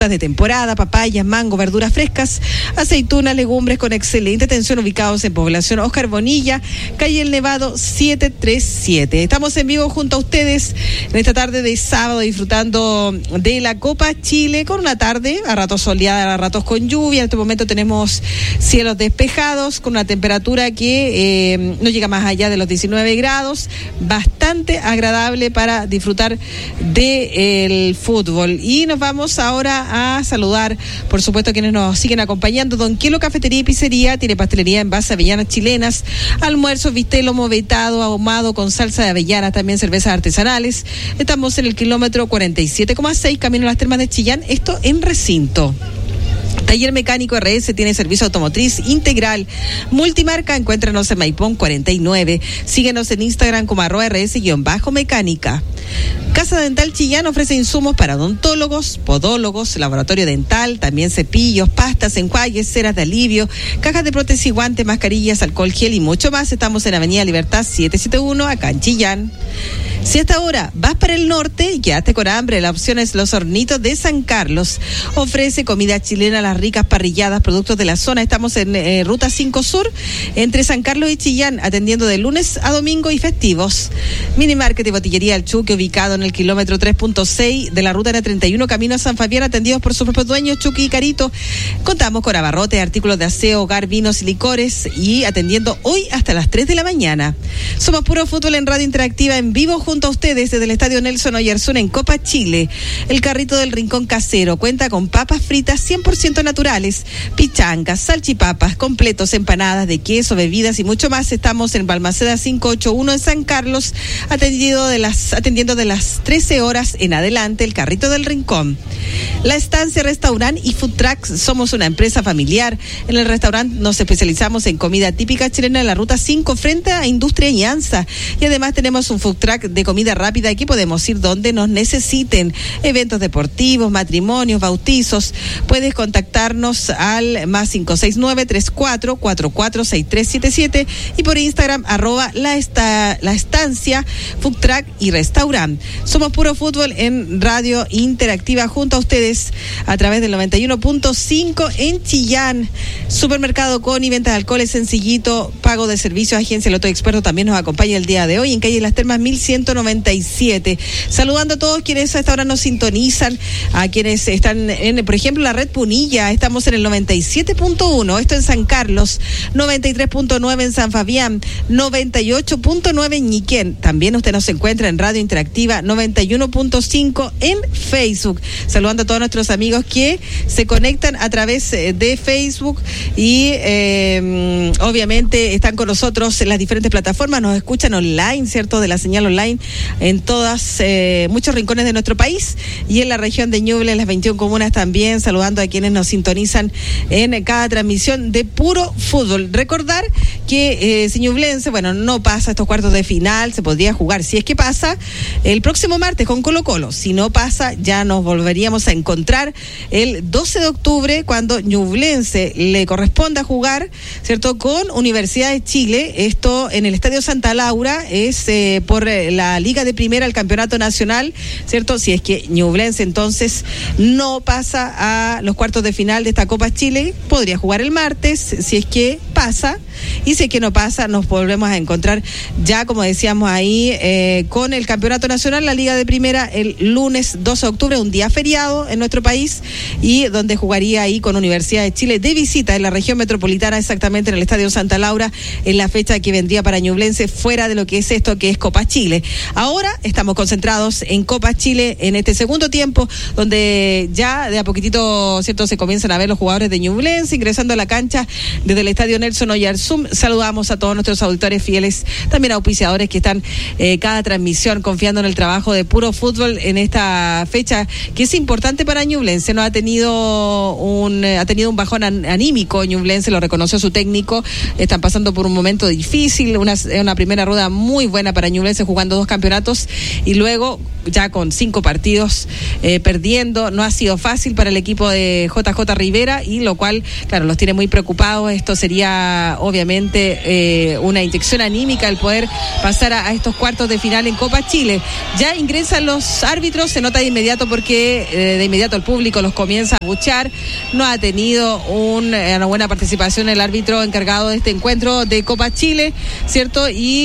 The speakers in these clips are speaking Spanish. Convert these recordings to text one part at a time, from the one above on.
de temporada, papayas, mango, verduras frescas, aceitunas, legumbres con excelente atención, ubicados en Población Oscar Bonilla, calle El Nevado 737. Estamos en vivo junto a ustedes en esta tarde de sábado, disfrutando de la Copa Chile, con una tarde a ratos soleada, a ratos con lluvia. En este momento tenemos cielos despejados, con una temperatura que no llega más allá de los 19 grados, bastante agradable para disfrutar del fútbol. Y nos vamos ahora a saludar, por supuesto, a quienes nos siguen acompañando. Don Quelo Cafetería y Pizzería tiene pastelería en base a avellanas chilenas, almuerzos, bistec, lomo vetado, ahumado con salsa de avellanas, también cervezas artesanales. Estamos en el kilómetro 47,6, camino a las Termas de Chillán, esto en Recinto. Taller Mecánico RS tiene servicio automotriz integral, multimarca. Encuéntranos en Maipón 49. Síguenos en Instagram como @RS_mecánica. Casa Dental Chillán ofrece insumos para odontólogos, podólogos, laboratorio dental, también cepillos, pastas, enjuagues, ceras de alivio, cajas de prótesis, guantes, mascarillas, alcohol gel y mucho más. Estamos en Avenida Libertad 771, acá en Chillán. Si hasta ahora vas para el norte y quedaste con hambre, la opción es Los Hornitos de San Carlos. Ofrece comida chilena, las ricas parrilladas, productos de la zona. Estamos en Ruta 5 Sur, entre San Carlos y Chillán, atendiendo de lunes a domingo y festivos. Mini Market y Botillería El Chuque, ubicado en el kilómetro 3.6 de la ruta N31, camino a San Fabián, atendidos por sus propios dueños, Chucky y Carito. Contamos con abarrotes, artículos de aseo, hogar, vinos y licores, y atendiendo hoy hasta las 3 de la mañana. Somos Puro Fútbol en Radio Interactiva, en vivo junto a ustedes desde el Estadio Nelson Oyarzún en Copa Chile. El carrito del Rincón Casero cuenta con papas fritas 100% naturales, pichangas, salchipapas, completos, empanadas de queso, bebidas y mucho más. Estamos en Balmaceda 581 en San Carlos, atendiendo de las 13 horas en adelante. El carrito del Rincón. La Estancia Restaurant y Food Truck, somos una empresa familiar. En el restaurante nos especializamos en comida típica chilena en la ruta 5 frente a Industria Ñanza, y además tenemos un food truck de comida rápida. Aquí podemos ir donde nos necesiten, eventos deportivos, matrimonios, bautizos. Puedes contactarnos al +569 34 44 6377 y por Instagram @la estancia food truck y restaurant. Somos Puro Fútbol en Radio Interactiva junto a ustedes a través del 91.5 en Chillán. Supermercado Coni, venta de alcoholes sencillito, pago de servicios, agencia Loto Experto también nos acompaña el día de hoy en calle Las Termas 1197. Saludando a todos quienes a esta hora nos sintonizan, a quienes están en, por ejemplo, la red Punilla. Estamos en el 97.1, esto en San Carlos, 93.9 en San Fabián, 98.9 en Ñiquén. También usted nos encuentra en Radio Interactiva 91.5 en Facebook. Saludando a todos nuestros amigos que se conectan a través de Facebook y obviamente están con nosotros en las diferentes plataformas, nos escuchan online, ¿cierto? De la señal online en todas, muchos rincones de nuestro país y en la región de Ñuble, en las 21 comunas también, saludando a quienes nos sintonizan en cada transmisión de Puro Fútbol. Recordar que si Ñublense, bueno, no pasa estos cuartos de final, se podría jugar, si es que pasa, el próximo martes con Colo-Colo. Si no pasa, ya nos volveríamos a encontrar el 12 de octubre cuando Ñublense le corresponda jugar, ¿cierto?, con Universidad de Chile. Esto en el Estadio Santa Laura, es por la Liga de Primera, el Campeonato Nacional, ¿cierto? Si es que Ñublense entonces no pasa a los cuartos de final de esta Copa Chile, podría jugar el martes, si es que pasa, y si es que no pasa, nos volvemos a encontrar ya, como decíamos ahí, con el Campeonato Nacional, la Liga de Primera, el lunes 12 de octubre, un día feriado en nuestro país, y donde jugaría ahí con Universidad de Chile de visita en la región metropolitana, exactamente en el Estadio Santa Laura, en la fecha que vendría para Ñublense, fuera de lo que es esto que es Copa Chile. Ahora estamos concentrados en Copa Chile en este segundo tiempo, donde ya de a poquitito, ¿cierto?, se comienzan a ver los jugadores de Ñublense ingresando a la cancha desde el Estadio Nelson Oyarzún. Saludamos a todos nuestros auditores fieles, también auspiciadores que están cada transmisión confiando en el trabajo de Puro Fútbol en esta fecha que es importante para Ñublense. No ha tenido un bajón anímico Ñublense, lo reconoció su técnico. Están pasando por un momento difícil, una primera rueda muy buena para Ñublense, jugando 2 campeonatos y luego ya con 5 partidos perdiendo. No ha sido fácil para el equipo de JJ Rivera, y lo cual, claro, los tiene muy preocupados. Esto sería obviamente una inyección anímica el poder pasar a estos cuartos de final en Copa Chile. Ya ingresan los árbitros, se nota de inmediato porque de inmediato el público los comienza a buchear. No ha tenido una buena participación el árbitro encargado de este encuentro de Copa Chile, ¿cierto?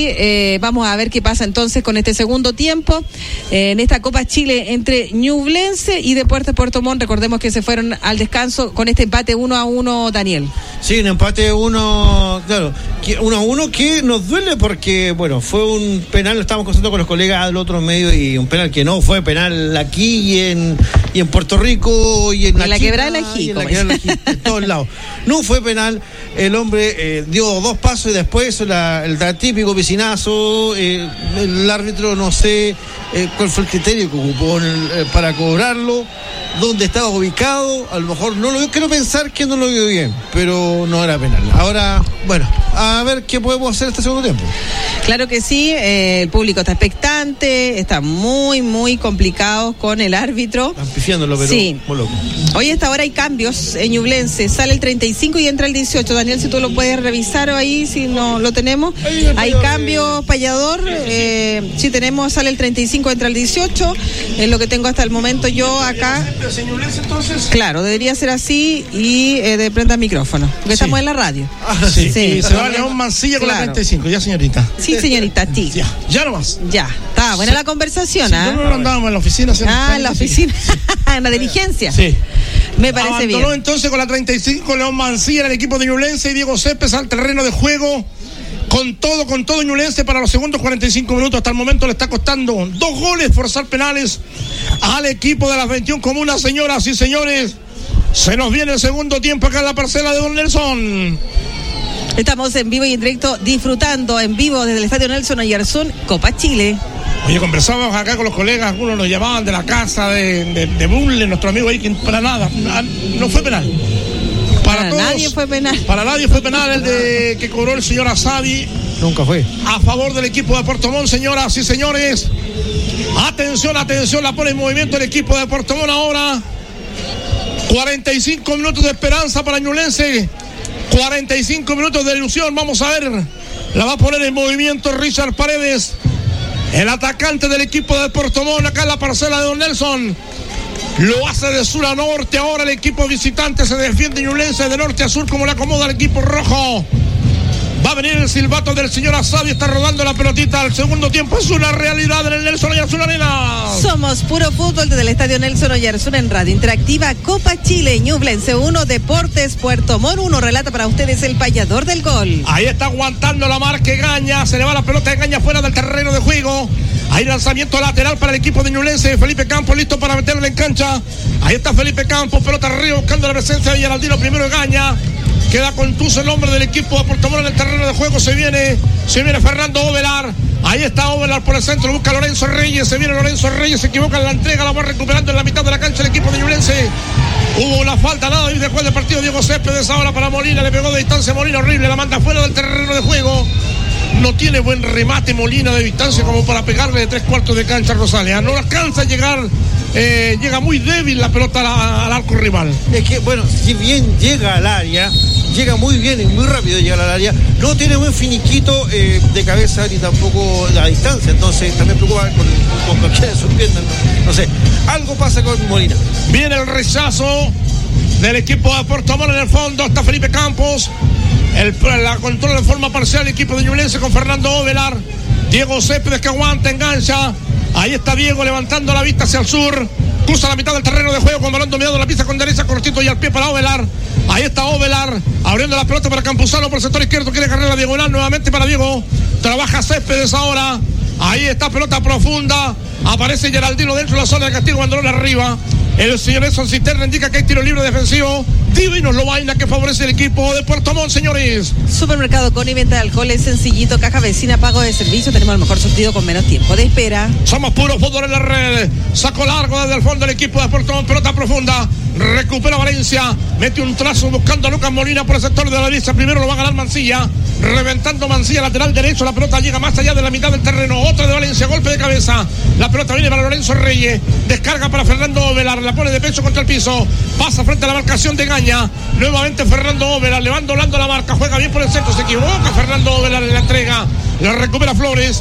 Y vamos a ver qué pasa entonces con este segundo tiempo en esta Copa Chile entre Ñublense y Deportes Puerto Montt. Recordemos que se fueron al descanso con este empate 1-1, Daniel. Sí, un empate 1, claro, 1-1 que nos duele porque, bueno, fue un penal, lo estábamos conversando con los colegas del otro medio, y un penal que no fue penal aquí y en Puerto Rico y en la Quebrada de la Ají, en todos lados. No fue penal, el hombre dio 2 pasos y después el típico piscinazo, el árbitro no sé cuál fue el criterio que ocupó para cobrarlo, dónde estaba ubicado, a lo mejor no lo vio, quiero pensar que no lo vio bien, pero no era penal. Ahora, bueno, a ver qué podemos hacer este segundo tiempo. Claro que sí, el público está expectante, está muy, muy complicado con el árbitro. Están pifiándolo, pero sí. Muy loco. Hoy a esta hora hay cambios en Ñublense, sale el 35 y entra el 18. Daniel, si tú lo puedes revisar ahí, si no lo tenemos. Hay cambios, Payador, sí tenemos, sale el 35, entra el 18, es lo que tengo hasta el momento yo acá. Entonces? Claro, debería ser así, y de prenda el micrófono, porque estamos en la radio. Sí. Y se va León Mancilla con la 35, ya, señorita. Sí, señorita, sí. Ya nomás. Ya, está buena la conversación, ¿ah? Sí, no andábamos en la oficina. En la oficina, en la diligencia. Sí. Me parece bien. Entonces con la 35 León Mancilla en el equipo de Ñublense, y Diego Céspedes al terreno de juego. Con todo Ñublense para los segundos 45 minutos. Hasta el momento le está costando 2 goles forzar penales al equipo de las 21 comunas, señoras y señores. Se nos viene el segundo tiempo acá en la parcela de Don Nelson. Estamos en vivo y en directo, disfrutando en vivo desde el Estadio Nelson Oyarzún, Copa Chile. Oye, conversábamos acá con los colegas, algunos nos llamaban de la casa de Bulle, nuestro amigo ahí, que para nada, no fue penal. Para todos, nadie fue penal. Para nadie fue penal el de que cobró el señor Asadi. Nunca fue. A favor del equipo de Puerto Montt, señoras y señores. Atención, la pone en movimiento el equipo de Puerto Montt ahora. 45 minutos de esperanza para Ñublense. 45 minutos de ilusión, vamos a ver. La va a poner en movimiento Richard Paredes, el atacante del equipo de Puerto Montt, acá en la parcela de Don Nelson. Lo hace de sur a norte, ahora el equipo visitante se defiende Ñublense de norte a sur, como le acomoda el equipo rojo. Va a venir el silbato del señor Asadi, está rodando la pelotita al segundo tiempo. Es una realidad en el Nelson Oyarzún Arena. Somos puro fútbol desde el Estadio Nelson Oyarzún en Radio Interactiva. Copa Chile, Ñublense 1, Deportes Puerto Montt 1. Relata para ustedes el payador del gol. Ahí está aguantando la marca Egaña, se le va la pelota de Egaña fuera del terreno de juego. Hay lanzamiento lateral para el equipo de Ñublense. Felipe Campos listo para meterlo en cancha. Ahí está Felipe Campos, pelota arriba buscando la presencia de Geraldino. Primero Egaña. Queda contuso el hombre del equipo de Puerto Montt en el terreno de juego. Se viene Fernando Ovelar. Ahí está Ovelar por el centro. Busca Lorenzo Reyes. Se viene Lorenzo Reyes. Se equivoca en la entrega. La va recuperando en la mitad de la cancha el equipo de Ñublense. Hubo una falta, nada. Y después del partido Diego Céspedes ahora para Molina. Le pegó de distancia Molina. Horrible. La manda fuera del terreno de juego. No tiene buen remate Molina de distancia como para pegarle de 3/4 de cancha a Rosales. No alcanza a llegar. Llega muy débil la pelota al arco rival. Es que, bueno, si bien llega al área, llega muy bien y muy rápido llegar al área, no tiene buen finiquito de cabeza ni tampoco la distancia, entonces también preocupa con cualquiera de sus piernas, no sé, algo pasa con Molina. Viene el rechazo del equipo de Puerto Montt en el fondo, hasta Felipe Campos, la controla de forma parcial el equipo de Ñublense con Fernando Ovelar. Diego Céspedes que aguanta, engancha. Ahí está Diego levantando la vista hacia el sur. Cruza la mitad del terreno de juego con balón dominado, la pista con derecha, cortito y al pie para Ovelar. Ahí está Ovelar abriendo la pelota para Campuzano por el sector izquierdo. Quiere cargar la diagonal nuevamente para Diego. Trabaja Céspedes ahora. Ahí está pelota profunda. Aparece Geraldino dentro de la zona de castigo, Bandolón arriba. El señor Edson Cisterna indica que hay tiro libre defensivo. Divinos Lobaina que favorece el equipo de Puerto Montt, señores. Supermercado Coni, venta de alcohol es sencillito, caja vecina, pago de servicio. Tenemos el mejor surtido con menos tiempo de espera. Somos puro fútbol en la red. Saco largo desde el fondo del equipo de Puerto Montt, pelota profunda. recupera Valencia, mete un trazo buscando a Lucas Molina por el sector de la derecha, primero lo va a ganar Mancilla, reventando Mancilla, lateral derecho, la pelota llega más allá de la mitad del terreno, otra de Valencia, golpe de cabeza, la pelota viene para Lorenzo Reyes, descarga para Fernando Ovelar, la pone de pecho contra el piso, pasa frente a la marcación de Gaña, nuevamente Fernando Ovelar, le van doblando la marca, juega bien por el centro, se equivoca Fernando Ovelar en la entrega, la recupera Flores,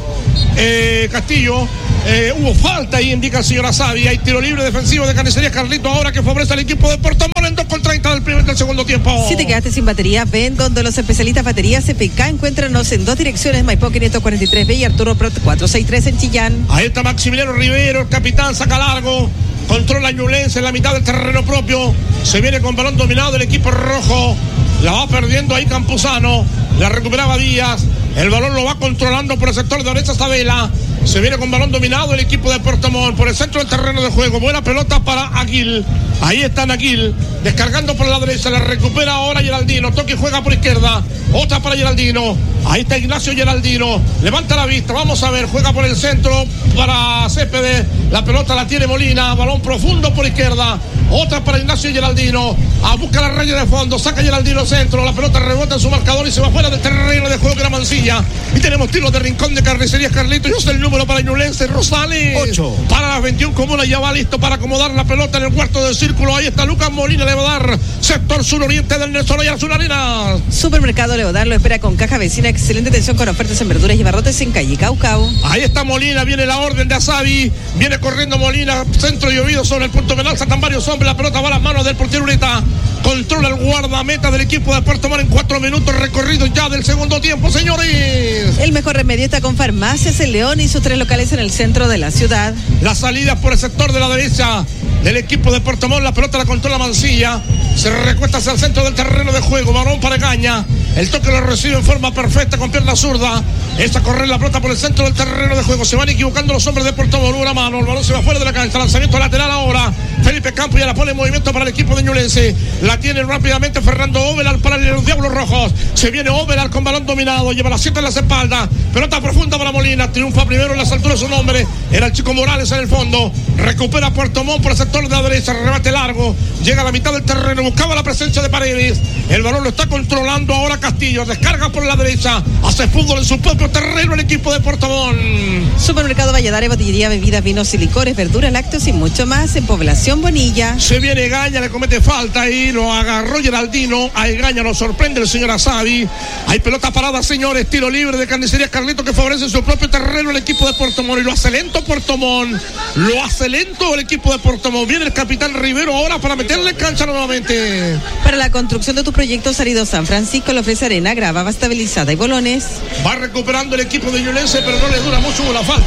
Castillo, hubo falta ahí, indica el señor Asabi, hay tiro libre defensivo de Carnicería Carlito ahora que favorece al equipo de Puerto Montt en 2:30 del segundo tiempo. Si te quedaste sin batería, ven donde los especialistas baterías CPK. Encuéntranos en dos direcciones, Maipó 543B y Arturo Prat 463 en Chillán. Ahí está Maximiliano Rivero, el capitán, saca largo, controla Ñublense en la mitad del terreno propio, se viene con balón dominado el equipo rojo, la va perdiendo ahí Campuzano, la recuperaba Díaz, el balón lo va controlando por el sector de derecha Sabela, se viene con balón dominado el equipo de Puerto Montt por el centro del terreno de juego, buena pelota para Aguil, ahí está Aguil, descargando por la derecha, la recupera ahora Geraldino, toque y juega por izquierda, otra para Geraldino, ahí está Ignacio Geraldino, levanta la vista, vamos a ver, juega por el centro para Céspedes, la pelota la tiene Molina, balón profundo por izquierda, otra para Ignacio Geraldino, a buscar la raya de fondo, saca Geraldino centro, la pelota rebota en su marcador y se va fuera del terreno de juego que era Mancilla, y tenemos tiro de rincón de Carnicerías Carlito, yo sé el número para Ñublense, Rosales, 8. para las 21 comunas, ya va listo para acomodar la pelota en el cuarto del círculo, ahí está Lucas Molina, le va a dar sector suroriente del Nelson y Azul Arena. Supermercado Leodar lo espera con caja vecina, excelente atención con ofertas en verduras y barrotes en calle Caucao. Ahí está Molina, viene la orden de Asabi, viene corriendo Molina, centro llovido sobre el punto penal, sacan varios hombres, la pelota va a las manos del portero Ureta, controla el guardameta del equipo de Puerto Montt en 4 minutos recorridos ya del segundo tiempo, señores. El mejor remedio está con Farmacias El León y sus 3 locales en el centro de la ciudad. La salida por el sector de la derecha del equipo de Puerto Montt, la pelota la controla Mancilla, se recuesta hacia el centro del terreno de juego, balón para Gaña, el toque lo recibe en forma perfecta con pierna zurda, esa correr la pelota por el centro del terreno de juego, se van equivocando los hombres de Puerto Montt, una mano, el balón se va fuera de la cancha, lanzamiento lateral ahora, Felipe Campos ya la pone en movimiento para el equipo de Ñublense, la tiene rápidamente Fernando Ovelar para los Diablos Rojos, se viene Ovelar con balón dominado, lleva la 7 en las espaldas, pelota profunda para Molina, triunfa primero en las alturas su nombre, era el Chico Morales en el fondo, recupera Puerto Montt por el sector de la derecha, rebate largo, llega a la mitad del terreno, buscaba la presencia de Paredes, el balón lo está controlando ahora Castillo, descarga por la derecha, hace fútbol en su propio terreno el equipo de Puerto Montt. Supermercado Valladares, botillería, bebidas, vinos y licores, verduras, lácteos y mucho más en Población Bonilla. Se viene Gaña, le comete falta y lo agarró Geraldino, ahí Gaña lo sorprende el señor Asabi, hay pelota parada señores, tiro libre de Carnicerías Carlito que favorece su propio terreno el equipo de Puerto Montt y lo hace lento Puerto Montt, lo hace lento el equipo de Puerto Montt, viene el capitán Rivero ahora para meterle en cancha nuevamente. Para la construcción de tu proyecto Salido San Francisco le ofrece arena, grava, estabilizada y bolones. Va recuperando el equipo de Ñublense, pero no le dura mucho,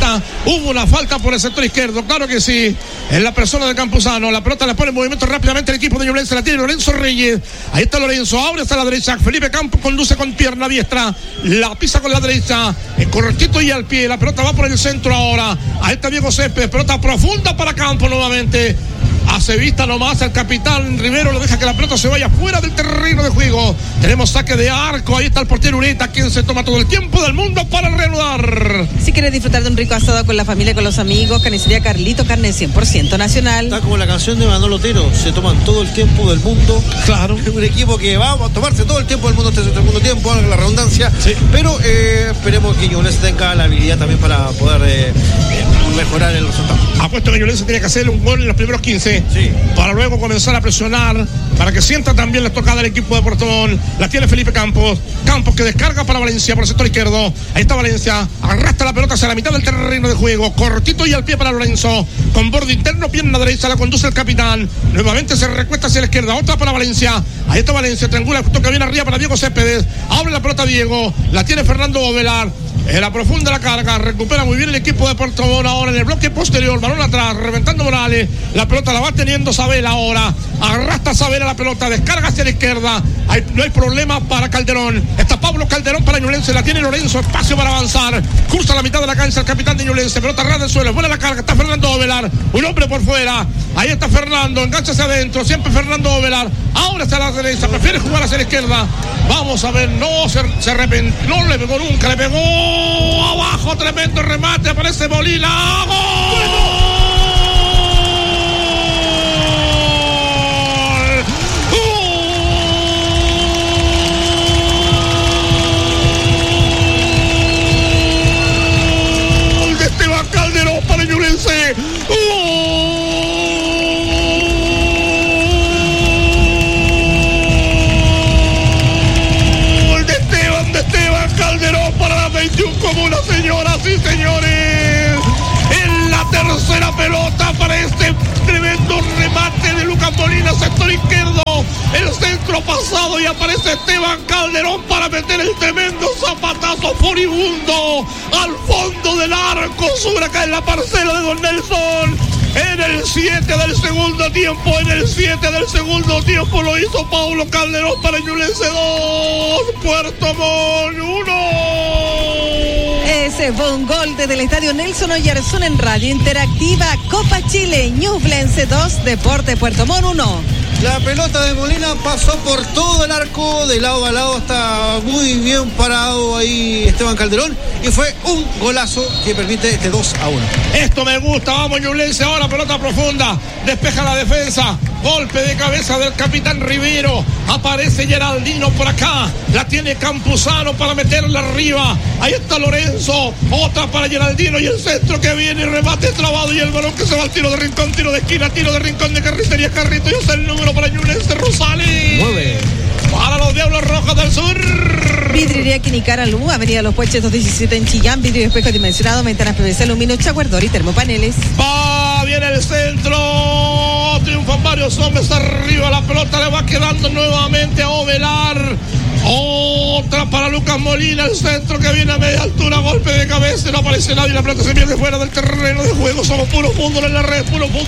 hubo una falta por el sector izquierdo, claro que sí, en la persona de Campuzano, la pelota la pone en movimiento rápidamente el equipo de Ñublense, la tiene Lorenzo Reyes, ahí está Lorenzo, abre hasta la derecha, Felipe Campos conduce con pierna diestra, la pisa con la derecha, cortito y al pie, la pelota va por el centro ahora, ahí está Diego Céspedes, pelota profunda para Campos nuevamente, hace vista nomás al capitán Rivero, lo deja que la pelota se vaya fuera del terreno de juego, tenemos saque de arco, ahí está el portero Ureta, quien se toma todo el tiempo del mundo para reanudar. Si quieres disfrutar de un rico asado con la familia, con los amigos, Carnicería Carlito, carne 100% nacional. Está como la canción de Manolo Otero, se toman todo el tiempo del mundo. Claro. Un equipo que va a tomarse todo el tiempo del mundo, este segundo tiempo, la redundancia. Sí. Pero esperemos que Ñublense tenga la habilidad también para poder mejorar el resultado. Apuesto que Ñublense tiene que hacer un gol en los primeros 15, sí, para luego comenzar a presionar, para que sienta también la tocada del equipo de Puerto Montt. La tiene Felipe Campos que descarga para Valencia por el sector izquierdo, ahí está Valencia, arrastra la pelota hacia la mitad del terreno de juego, cortito y al pie para Lorenzo, con borde interno, pierna derecha, la conduce el capitán, nuevamente se recuesta hacia la izquierda, otra para Valencia, ahí está Valencia, triangula, toca bien arriba para Diego Céspedes, abre la pelota Diego, la tiene Fernando Ovelar, en la profunda la carga, recupera muy bien el equipo de Puerto Montt ahora en el bloque posterior, balón atrás, reventando Morales, la pelota la va teniendo Sabela ahora, arrastra Sabela la pelota, descarga hacia la izquierda, no hay problema para Calderón, está Pablo Calderón para Ñublense, la tiene Lorenzo, espacio para avanzar, cruza la mitad de la cancha el capitán de Ñublense, pelota ras del suelo, buena la carga, está Fernando Ovelar, un hombre por fuera, ahí está Fernando, engancha hacia adentro, siempre Fernando Ovelar, ahora está a la derecha, prefiere jugar hacia la izquierda, vamos a ver, no se arrepintió, no le pegó nunca, le pegó abajo, tremendo remate, aparece Molina, ¡gol! sí, señores. En la tercera pelota para este tremendo remate de Lucas Molina, sector izquierdo. El centro pasado y aparece Esteban Calderón para meter el tremendo zapatazo furibundo al fondo del arco. Sobre acá en la parcela de Don Nelson. En el 7 del segundo tiempo, lo hizo Paulo Calderón para Ñublense 2, Puerto Montt 1. Ese fue un gol desde el estadio Nelson Oyarzún en Radio Interactiva. Copa Chile, Ñublense 2, Deporte Puerto Montt 1. La pelota de Molina pasó por todo el arco, de lado a lado, está muy bien parado ahí Esteban Calderón, y fue un golazo que permite este 2-1. Esto me gusta, vamos Ñublense ahora, pelota profunda, despeja la defensa, golpe de cabeza del capitán Rivero, aparece Geraldino por acá, la tiene Campuzano para meterla arriba, ahí está Lorenzo, otra para Geraldino y el centro que viene, remate trabado y el balón que se va al tiro de rincón, tiro de esquina, tiro de rincón de Carnicería Carrito, y es el número para Ñublense Rosales. 9. Para los Diablos Rojos del Sur. Vidriería Quinicara Luz, Avenida Los Pueches 217 en Chillán, vidrio y espejo dimensionado, ventanas PVC, aluminio, chaguardor y termopaneles. Va, viene el centro, triunfan varios hombres arriba, la pelota le va quedando nuevamente a Ovelar. Otra para Lucas Molina, el centro que viene a media altura, golpe de cabeza, no aparece nadie, la pelota se pierde fuera del terreno de juego, somos puro fútbol en la red,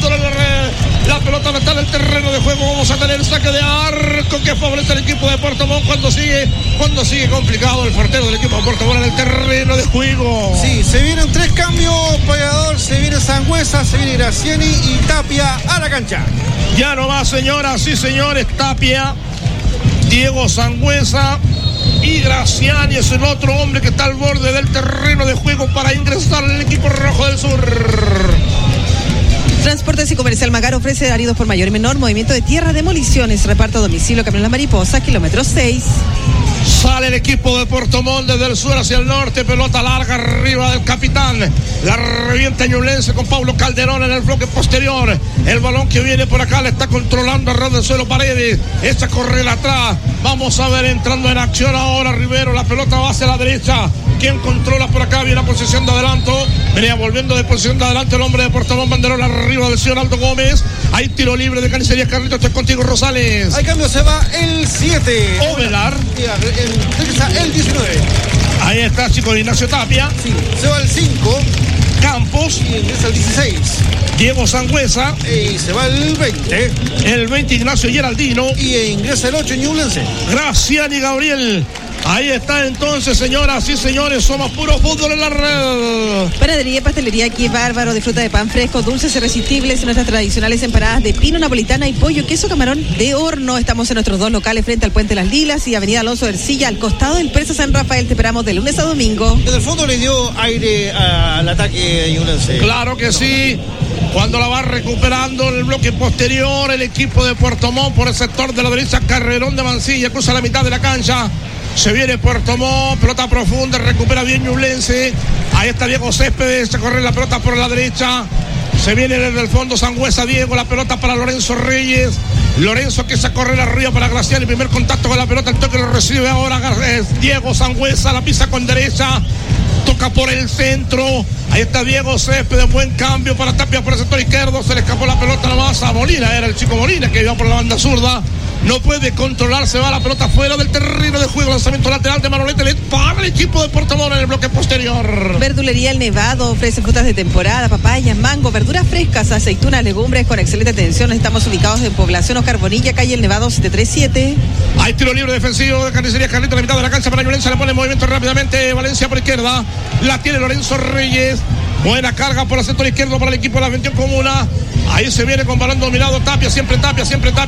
la pelota no está en el terreno de juego, vamos a tener saque de arco que favorece al equipo de Puerto Montt cuando sigue complicado el portero del equipo de Puerto Montt en el terreno de juego. Sí, se vienen 3 cambios, Pagador, se viene Sangüesa, se viene Graciani y Tapia a la cancha. Ya no va, señoras y señores, Tapia, Diego Sangüesa y Graciani es el otro hombre que está al borde del terreno de juego para ingresar al equipo rojo del sur. Transportes y Comercial Magar ofrece áridos por mayor y menor, movimiento de tierra, demoliciones, reparto a domicilio, Camión La Mariposa, kilómetro 6. Sale el equipo de Puerto Montt desde el sur hacia el norte, pelota larga arriba del capitán, la revienta Ñublense con Pablo Calderón en el bloque posterior, el balón que viene por acá le está controlando a ras del suelo Paredes, echa a correr atrás, vamos a ver entrando en acción ahora Rivero, la pelota va hacia la derecha, quien controla por acá, viene a posición de adelanto, venía volviendo de posición de adelante el hombre de Puerto Montt, banderón arriba del señor Aldo Gómez, hay tiro libre de Carnicería Carrito, estoy contigo Rosales. Al cambio se va el 7. Ovelar. El 19. Ahí está chico Ignacio Tapia. Sí, se va el 5. Campos. Y ingresa el 16. Diego Sangüesa. Y se va el 20. El 20 Ignacio Geraldino. Y ingresa el 8 Ñublense. Graciani Gabriel. Ahí está entonces, señoras y señores, somos puro fútbol en la red. Panadería y pastelería aquí Bárbaro, disfruta de pan fresco, dulces irresistibles, nuestras tradicionales empanadas de pino, napolitana y pollo, queso camarón de horno. Estamos en nuestros 2 locales frente al Puente Las Lilas y Avenida Alonso de Ercilla, al costado del Presa San Rafael. Te esperamos de lunes a domingo. En el fondo le dio aire al ataque de Ñublense. Claro que sí. Cuando la va recuperando en el bloque posterior el equipo de Puerto Montt por el sector de la derecha, Carrerón de Mansilla, cruza la mitad de la cancha. Se viene Puerto Montt, pelota profunda, recupera bien Ñublense. Ahí está Diego Céspedes, se corre la pelota por la derecha. Se viene desde el fondo Sangüesa, Diego, la pelota para Lorenzo Reyes. Lorenzo que se a correr arriba para Graciani, primer contacto con la pelota, el toque lo recibe ahora Diego Sangüesa, la pisa con derecha. Toca por el centro, ahí está Diego Céspedes, buen cambio para Tapia por el sector izquierdo, se le escapó la pelota nomás a Molina, era el chico Molina que iba por la banda zurda, no puede controlar, se va la pelota fuera del terreno de juego, lanzamiento lateral de Manolete para el equipo de Puerto Montt en el bloque posterior. Verdulería El Nevado ofrece frutas de temporada, papayas, mango, verduras frescas, aceitunas, legumbres con excelente atención. Estamos ubicados en Población Oscar Bonilla, calle El Nevado 737. Hay tiro libre defensivo de Carnicería Carlito, la mitad de la cancha para Ñublense, le pone en movimiento rápidamente Valencia por izquierda, la tiene Lorenzo Reyes, buena carga por el sector izquierdo para el equipo de la 21 Comuna. Ahí se viene con balón dominado Tapia, siempre Tapia,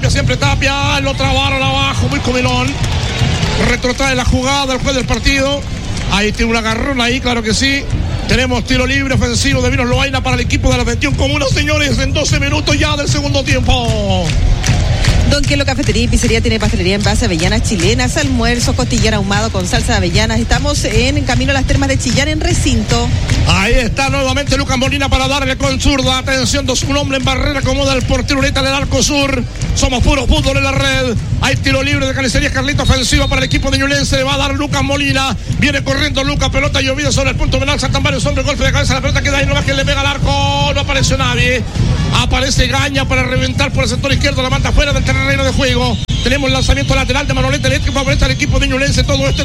lo trabaron abajo, muy comilón. Retrotrae la jugada, el juez del partido. Ahí tiene un agarrón ahí, claro que sí. Tenemos tiro libre ofensivo de Vinos Loaina para el equipo de la 21 Comuna, señores, en 12 minutos ya del segundo tiempo. Don Quelo Cafetería y Pizzería tiene pastelería en base a avellanas chilenas, almuerzo, costillar ahumado con salsa de avellanas. Estamos en camino a las termas de Chillán en recinto. Ahí está nuevamente Lucas Molina para darle con zurda. Atención, un hombre en barrera, acomoda el portero ahorita del arco sur. Somos puro fútbol en la red. Hay tiro libre de Carnicería Carlito, ofensiva para el equipo de Ñublense. Le va a dar Lucas Molina. Viene corriendo Lucas, pelota llovida sobre el punto penal. Saltan varios hombres, golpe de cabeza. La pelota queda ahí, no va que le pega al arco. No apareció nadie. Aparece Gaña para reventar por el sector izquierdo. La manda fuera del terreno de juego. Tenemos el lanzamiento lateral de Manolete Eléctrico. Favorece al equipo de Ñublense. Todo esto en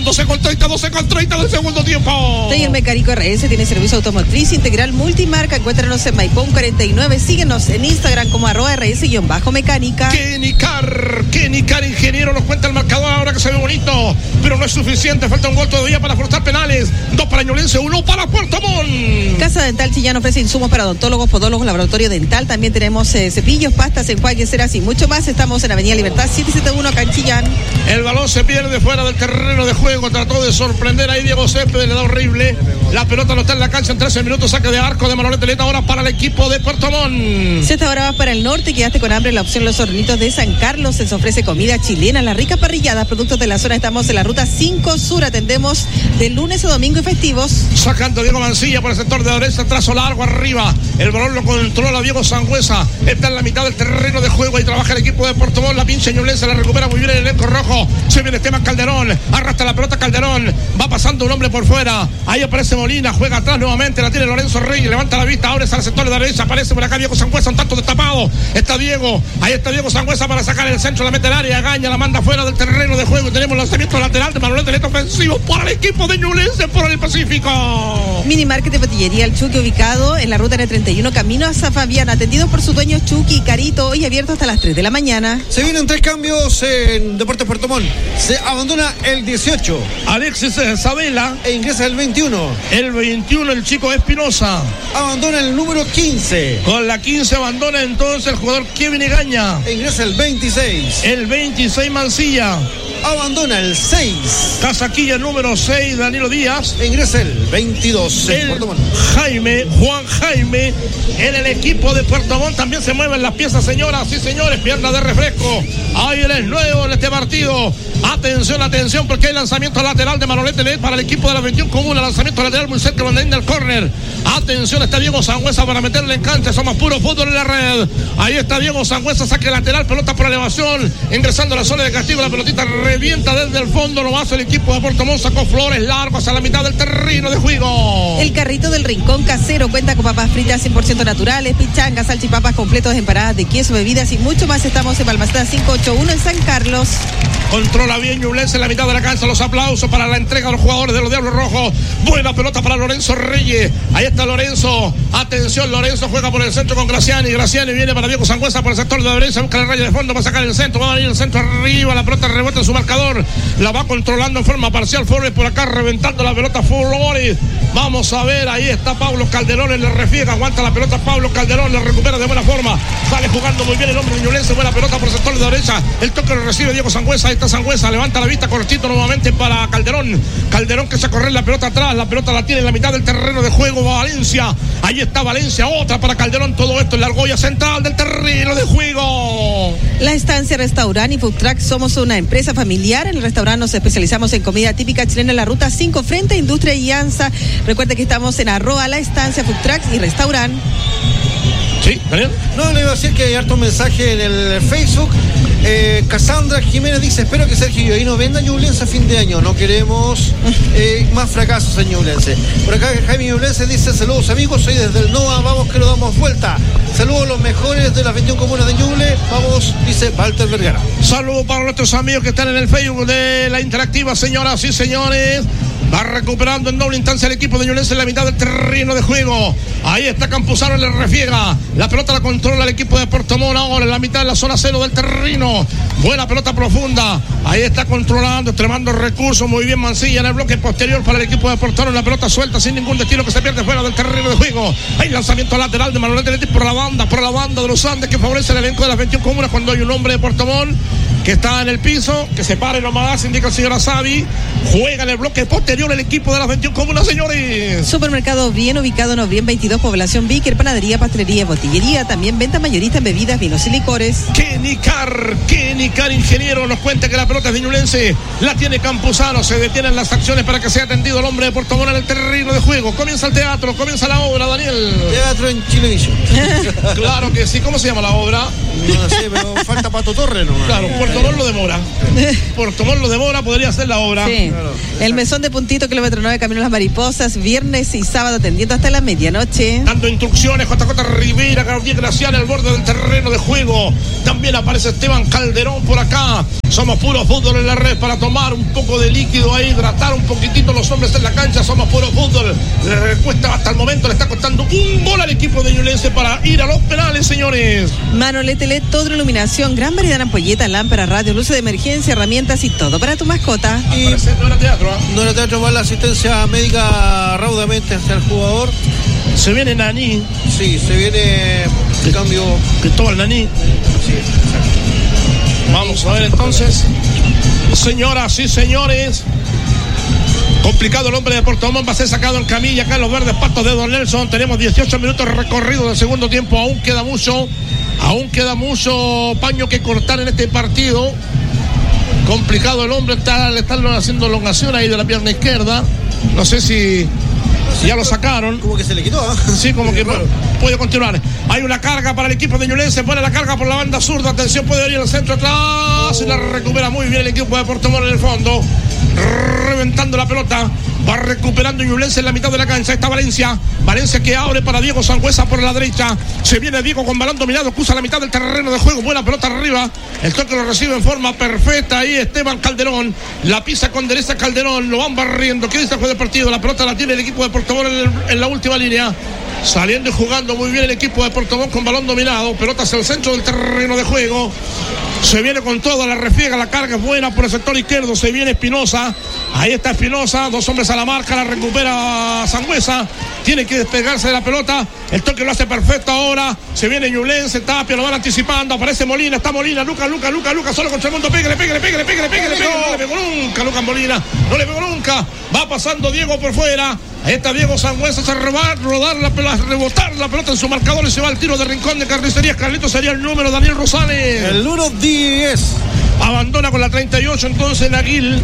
12:30 del segundo tiempo. Taller Mecánico RS tiene servicio automotriz integral multimarca. Encuéntranos en Maipón 49. Síguenos en Instagram como @RS_mecánica. Kenny Carr, ingeniero, nos cuenta el marcador ahora que se ve bonito, pero no es suficiente. Falta un gol todavía para forzar penales. 2 para Ñublense, 1 para Puerto Montt. Casa Dental Chillán ofrece insumos para odontólogos, podólogos, laboratorio dental. También tenemos cepillos, pastas, enjuagues, ceras y mucho más. Estamos en Avenida Libertad 771 acá en Chillán. El balón se pierde fuera del terreno de juego. Trató de sorprender ahí Diego Céspedes, le da horrible. La pelota no está en la cancha en 13 minutos. Saque de arco de Manolete Leta ahora para el equipo de Puerto Montt. Si esta hora vas para el norte, quedaste con hambre, la opción Los Hornitos de San Carlos. Se les ofrece comida chilena, la rica parrillada, productos de la zona. Estamos en la ruta 5 Sur. Atendemos de lunes a domingo y festivos. Sacando Diego Mancilla por el sector de derecha, trazo largo arriba. El balón lo controla Diego Sangüesa. Está en la mitad del terreno de juego y trabaja el equipo de Puerto Montt. La pinche Ñublense la recupera muy bien el elenco rojo. Se viene Esteban Calderón. Arrastra la pelota Calderón. Va pasando un hombre por fuera. Ahí aparece Molina. Juega atrás nuevamente. La tiene Lorenzo Reyes. Levanta la vista. Ahora es al sector de derecha. Aparece por acá Diego Sangüesa. Un tanto destapado. Está Diego. Ahí está Diego Sangüesa para sacar el centro. La mete el área. Gaña. La manda fuera del terreno de juego. Y tenemos lanzamiento lateral de Manolete Leta ofensivo para el equipo de Ñublense por el Pacífico. Mini Market de Botillería El Chucky, ubicado en la ruta N31, camino a San Fabián. Atendido por sus dueños Chucky y Carito. Hoy abierto hasta las 3 de la mañana. Se vienen 3 cambios en Deportes Puerto Montt. Se abandona el 18. Alexis Sabela. E ingresa el 21. El 21 el chico Espinosa. Abandona el número 15. Con la 15 abandona entonces el jugador Kevin Egaña. E ingresa el 26. El 26 Mancilla. Abandona el 6. Casaquilla número 6 Danilo Díaz. E ingresa el 22. Juan Jaime en el equipo de Puerto Montt. También se mueven las piezas, señoras y señores. Pierna de refresco. Ahí él es nuevo en este partido. Atención, porque hay lanzamiento lateral de Manolete Leta para el equipo de la 21 Comuna. Lanzamiento lateral muy cerca del córner. Atención, está Diego Sangüesa para meterle en cancha. Somos puro fútbol en la red. Ahí está Diego Sangüesa, saque lateral, pelota por elevación. Ingresando a la zona de castigo, la pelotita revienta desde el fondo. Lo hace el equipo de Puerto Montt. Sacó Flores largo hacia la mitad del terreno de juego. El carrito del Rincón Casero cuenta con papas fritas 100% naturales, pichangas, salchipapas completos, empanadas de queso, bebidas y mucho más. Estamos en Balmaceda 581 en San Carlos. Controla bien Ñublense en la mitad de la cancha. Los aplausos para la entrega de los jugadores de los Diablos Rojos. Buena pelota para Lorenzo Reyes. Ahí está Lorenzo. Atención, Lorenzo juega por el centro con Graciani. Graciani viene para Diego Sangüesa por el sector de derecha. Busca la raya de fondo para sacar el centro. Va a venir el centro arriba. La pelota rebota en su marcador. La va controlando en forma parcial. Flores por acá reventando la pelota. Flores. Vamos a ver. Ahí está Pablo Calderón. Le refiega. Aguanta la pelota Pablo Calderón. Le recupera de buena forma. Sale jugando muy bien el hombre de Ñublense. Buena pelota por el sector de derecha. El toque lo recibe Diego Sangüesa. Ahí está Sangüesa. Levanta la vista cortito nuevamente para Calderón. Calderón que se corre la pelota atrás. La pelota la tiene en la mitad del terreno de juego. Valencia. Ahí está Valencia. Otra para Calderón. Todo esto en la argolla central del terreno de juego. La Estancia Restaurant y Food Truck. Somos una empresa familiar. En el restaurante nos especializamos en comida típica chilena en la ruta 5 frente a Industria y Anza. Recuerde que estamos en @La Estancia Food Truck y Restaurant. Sí, Daniel. No, le iba a decir que hay harto mensaje en el Facebook. Cassandra Jiménez dice: espero que Sergio Higuaín no venda Ñublense a fin de año. No queremos más fracasos en Ñublense. Por acá Jaime Ñublense dice: saludos amigos, soy desde el NOA, vamos que lo damos vuelta. Saludos a los mejores de las 21 comunas de Ñuble. Vamos, dice Walter Vergara. Saludos para nuestros amigos que están en el Facebook de la Interactiva, señoras y señores. Va recuperando en doble instancia el equipo de Ñublense en la mitad del terreno de juego. Ahí está Campuzano, le refiega. La pelota la controla el equipo de Puerto Montt ahora en la mitad de la zona cero del terreno. Buena pelota profunda. Ahí está controlando, extremando recursos. Muy bien Mancilla en el bloque posterior para el equipo de Puerto Montt. La pelota suelta sin ningún destino que se pierde fuera del terreno de juego. Hay lanzamiento lateral de Manolete Leta por la banda de los Andes que favorece el elenco de las 21 comunas cuando hay un hombre de Puerto Montt que está en el piso, que se pare nomás, indica el señor Asabi. Juega en el bloque posterior el equipo de las 21 comunas, señores. Supermercado Bien, ubicado en Obrien 22, población Víquer, panadería, pastelería, botillería, también venta mayorista en bebidas, vinos y licores. Kenny Carr, ingeniero, nos cuenta que la pelota es de Ñublense, la tiene Campuzano, se detienen las acciones para que sea atendido el hombre de Puerto Montt en el terreno de juego. Comienza el teatro, comienza la obra, Daniel. Teatro en Chilevisión. Claro que sí, ¿cómo se llama la obra? No sé, pero falta Pato Torres, ¿no? Claro, Puerto Montt lo demora. Puerto Montt lo demora, podría ser la obra. Sí. Claro, el mesón de Puntito, kilómetro 9, Camino a las Mariposas, viernes y sábado atendiendo hasta la medianoche. Dando instrucciones, JJ Rivera, Gabriel Graciano, en el borde del terreno de juego. También aparece Esteban Calderón por acá. Somos puro fútbol en la red para tomar un poco de líquido ahí, hidratar un poquitito los hombres en la cancha. Somos puro fútbol. Le cuesta, hasta el momento le está costando un gol al equipo de Ñublense para ir a los penales, señores. Manolete LED, todo iluminación, gran variedad en ampolleta, lámpara, radio, luces de emergencia, herramientas y todo para tu mascota. Al parecer no era teatro, ¿eh? No era teatro, va la asistencia médica raudamente hacia el jugador. Se viene Nani. Sí, se viene el cambio. Cristóbal Nani. Sí, Vamos a ver entonces. Señoras y señores. Complicado el hombre de Puerto Montt, va a ser sacado en camilla acá en los verdes pastos de Don Nelson. Tenemos 18 minutos recorridos del segundo tiempo. Aún queda mucho paño que cortar en este partido. Complicado el hombre, le están haciendo elongación ahí de la pierna izquierda. No sé si ya lo sacaron. Como que se le quitó, ¿eh? Sí, como que puede continuar. Hay una carga para el equipo de Ñublense, pone la carga por la banda zurda. Atención, puede venir al centro atrás. Y la recupera muy bien el equipo de Puerto Montt en el fondo. Reventando la pelota. Va recuperando Ñublense en la mitad de la cancha. Está Valencia que abre para Diego Sangüesa por la derecha. Se viene Diego con balón dominado, cruza la mitad del terreno de juego. Buena pelota arriba. El toque lo recibe en forma perfecta. Ahí Esteban Calderón. La pisa con derecha Calderón. Lo van barriendo. ¿Qué dice el juez del partido? La pelota la tiene el equipo de Puerto Montt en la última línea. Saliendo y jugando muy bien el equipo de Puerto Montt con balón dominado. Pelota hacia el centro del terreno de juego. Se viene con toda la refriega, la carga es buena por el sector izquierdo. Se viene Espinosa. Ahí está Espinosa. Dos hombres a la marca. La recupera Sangüesa. Tiene que despegarse de la pelota. El toque lo hace perfecto ahora. Se viene Ñublense. Tapia, lo van anticipando. Aparece Molina. Está Molina. Lucas. Solo contra el mundo. Pégale. No le pegó nunca Lucas Molina. No le pegó nunca. Va pasando Diego por fuera. Ahí está Diego Sangüesa. Se va a rebotar la pelota en su marcador y se va al tiro de rincón de Carnicerías. Carlitos sería el número. Daniel Rosales. El número 10. Abandona con la 38 entonces Naguil.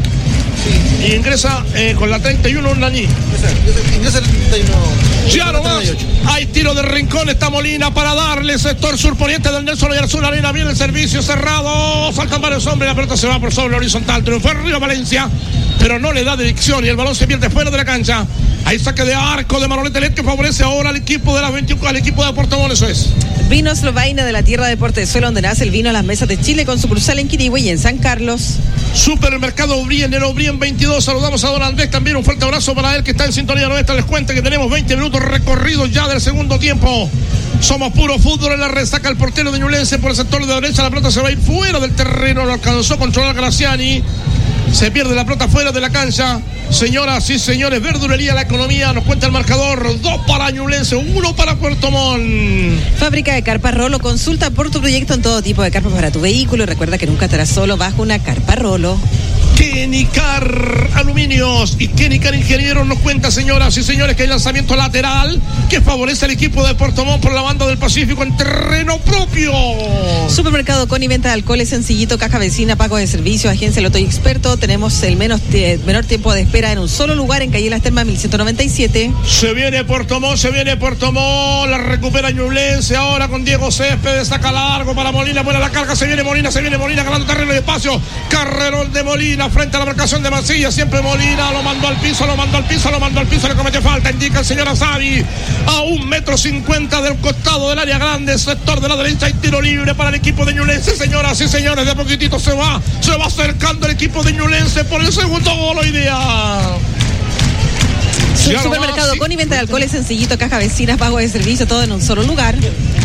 Sí. Y ingresa con la 31 Nani. Ingresa el 31. Ya nomás. Hay tiro de rincón. Está Molina para darle sector surponiente del Nelson Oyarzún. Arena viene el servicio cerrado. Saltan varios hombres. La pelota se va por sobre la horizontal. Triunfó arriba Valencia, pero no le da dirección y el balón se pierde fuera de la cancha. Hay saque de arco de Manolete LED que favorece ahora al equipo de las 21, al equipo de Puerto Montt, eso es. Vinos Lovaina de la tierra de Portezuelo, donde nace el vino a las mesas de Chile, con sucursal en Quirihue y en San Carlos. Supermercado Obrien, en Obrien 22. Saludamos a don Andrés también, un fuerte abrazo para él que está en sintonía nuestra. Les cuenta que tenemos 20 minutos recorridos ya del segundo tiempo. Somos puro fútbol en la red. Saca el portero de Ñublense por el sector de derecha. La pelota se va a ir fuera del terreno. Lo alcanzó a controlar Graciani. Se pierde la pelota fuera de la cancha. Señoras y señores, Verdulería La Economía nos cuenta el marcador. 2 para Ñublense, 1 para Puerto Montt. Fábrica de Carpa Rolo. Consulta por tu proyecto en todo tipo de carpas para tu vehículo. Recuerda que nunca estarás solo bajo una Carpa Rolo. Kenny Carr Aluminios y Kenny Carr Ingenieros nos cuenta, señoras y señores, que hay lanzamiento lateral que favorece al equipo de Puerto Montt por la banda del Pacífico en terreno propio. Supermercado Coni, venta de alcoholes sencillito, caja vecina, pago de servicio, agencia Loto y Experto. Tenemos el menor tiempo de espera en un solo lugar en calle Las Termas 1197. Se viene Puerto Montt, la recupera Ñublense ahora con Diego Céspedes, saca largo para Molina, buena la carga, se viene Molina ganando terreno y espacio. Carrerón de Molina frente a la marcación de Mancilla, siempre Molina, lo mandó al piso, le cometió falta, indica el señor Asabi, a 1,50 m del costado del área grande, sector de la derecha, hay tiro libre para el equipo de Ñublense. Señoras y señores, de poquitito se va acercando el equipo de Ñublense por el segundo gol hoy día. Supermercado Coni, venta de alcoholes sencillito, caja vecinas, pago de servicio, todo en un solo lugar.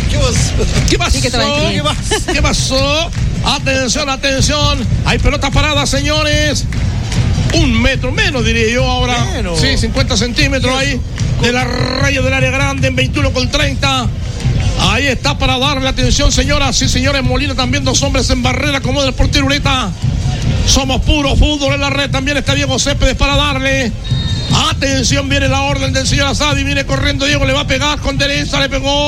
¿Qué pasó? Atención. Hay pelota parada, señores. 1 metro menos, diría yo ahora. Menos. Sí, 50 centímetros ahí de la raya del área grande en 21,30. Ahí está para darle atención, señoras y señores. Molina también, 2 hombres en barrera, como del portero Ureta. Somos puro fútbol en la red. También está Diego Céspedes para darle. Atención, viene la orden del señor Asadi. Viene corriendo Diego, le va a pegar con derecha. Le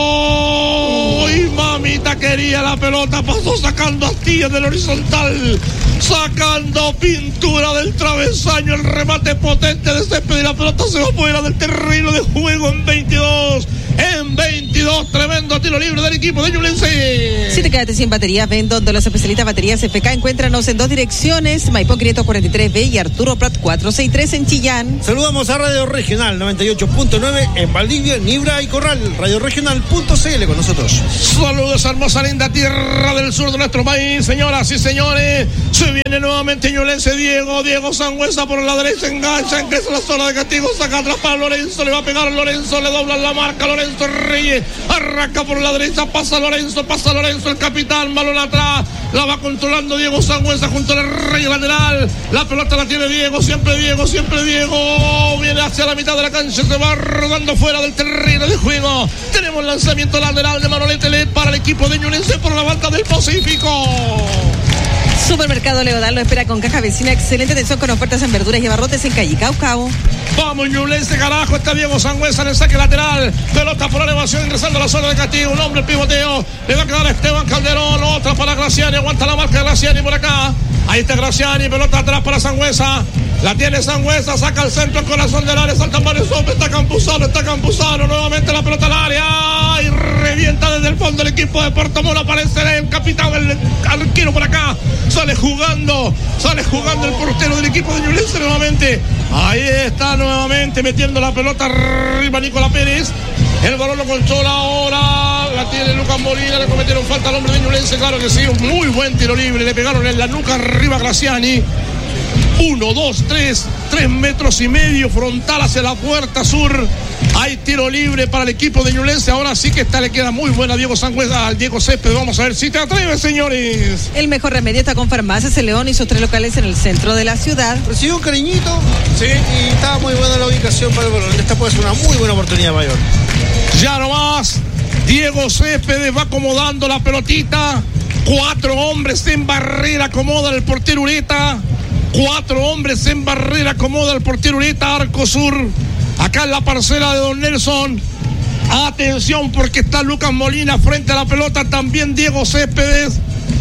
pegó. Y mamita quería la pelota. Pasó sacando astillas del horizontal. Sacando pintura del travesaño. El remate potente de Céspedes. La pelota se va fuera del terreno de juego en 22. En 22, tremendo tiro libre del equipo de Ñublense. Si te quedaste sin baterías, ven donde los especialistas baterías FK. Encuéntranos en 2 direcciones, Maipó 543B y Arturo Prat 463 en Chillán. Saludamos a Radio Regional 98.9 en Valdivia, Nibra y Corral. Radioregional.cl con nosotros. Saludos a hermosa linda tierra del sur de nuestro país, señoras y señores. Se viene nuevamente Ñublense. Diego Sangüesa por la derecha, engancha, ingresa la zona de castigo, saca atrás para Lorenzo, le va a pegar Lorenzo, le doblan la marca Lorenzo Reyes, arranca por la derecha, pasa Lorenzo, el capitán, balón atrás, la va controlando Diego Sangüesa junto al Rey lateral, la pelota la tiene Diego, siempre Diego, viene hacia la mitad de la cancha, se va rodando fuera del terreno de juego. Tenemos lanzamiento lateral de Manolete Led para el equipo de Ñublense por la banda del Pacífico. Supermercado Leodán lo espera con caja vecina, excelente atención con ofertas en verduras y abarrotes en calle Caucao. Vamos Ñublense, carajo, está Diego Sangüesa en el saque lateral, pelota por elevación ingresando a la zona de castigo, un hombre, el pivoteo, le va a quedar a Esteban Calderón, otra para Graciani, aguanta la marca de Graciani por acá, ahí está Graciani, pelota atrás para Sangüesa, la tiene Sangüesa, saca el centro, el corazón del área, saltan varios hombres, está Campuzano, nuevamente la pelota al área, y revienta desde el fondo el equipo de Puerto Montt, aparece el capitán, el arquero por acá, sale jugando el portero del equipo de Ñublense nuevamente, ahí está nuevamente metiendo la pelota arriba Nicolás Pérez, el balón lo controla ahora, la tiene Lucas Molina, le cometieron falta al hombre de Ñublense, claro que sí, un muy buen tiro libre, le pegaron en la nuca arriba a Graciani, 1, 2, 3 metros y medio frontal hacia la puerta sur. Hay tiro libre para el equipo de Ñublense. Ahora sí que le queda muy buena a Diego Sangüesa, al Diego Céspedes. Vamos a ver si te atreves, señores. El mejor remedio está con Farmacias El León y sus 3 locales en el centro de la ciudad. Recibió un cariñito. Sí. Y estaba muy buena la ubicación para el balón. Esta puede ser una muy buena oportunidad mayor. Ya nomás, Diego Céspedes va acomodando la pelotita. 4 hombres en barrera, acomoda el portero Ureta. 4 hombres en barrera, acomoda el portero Ureta, arco sur. Acá en la parcela de Don Nelson. Atención porque está Lucas Molina frente a la pelota. También Diego Céspedes.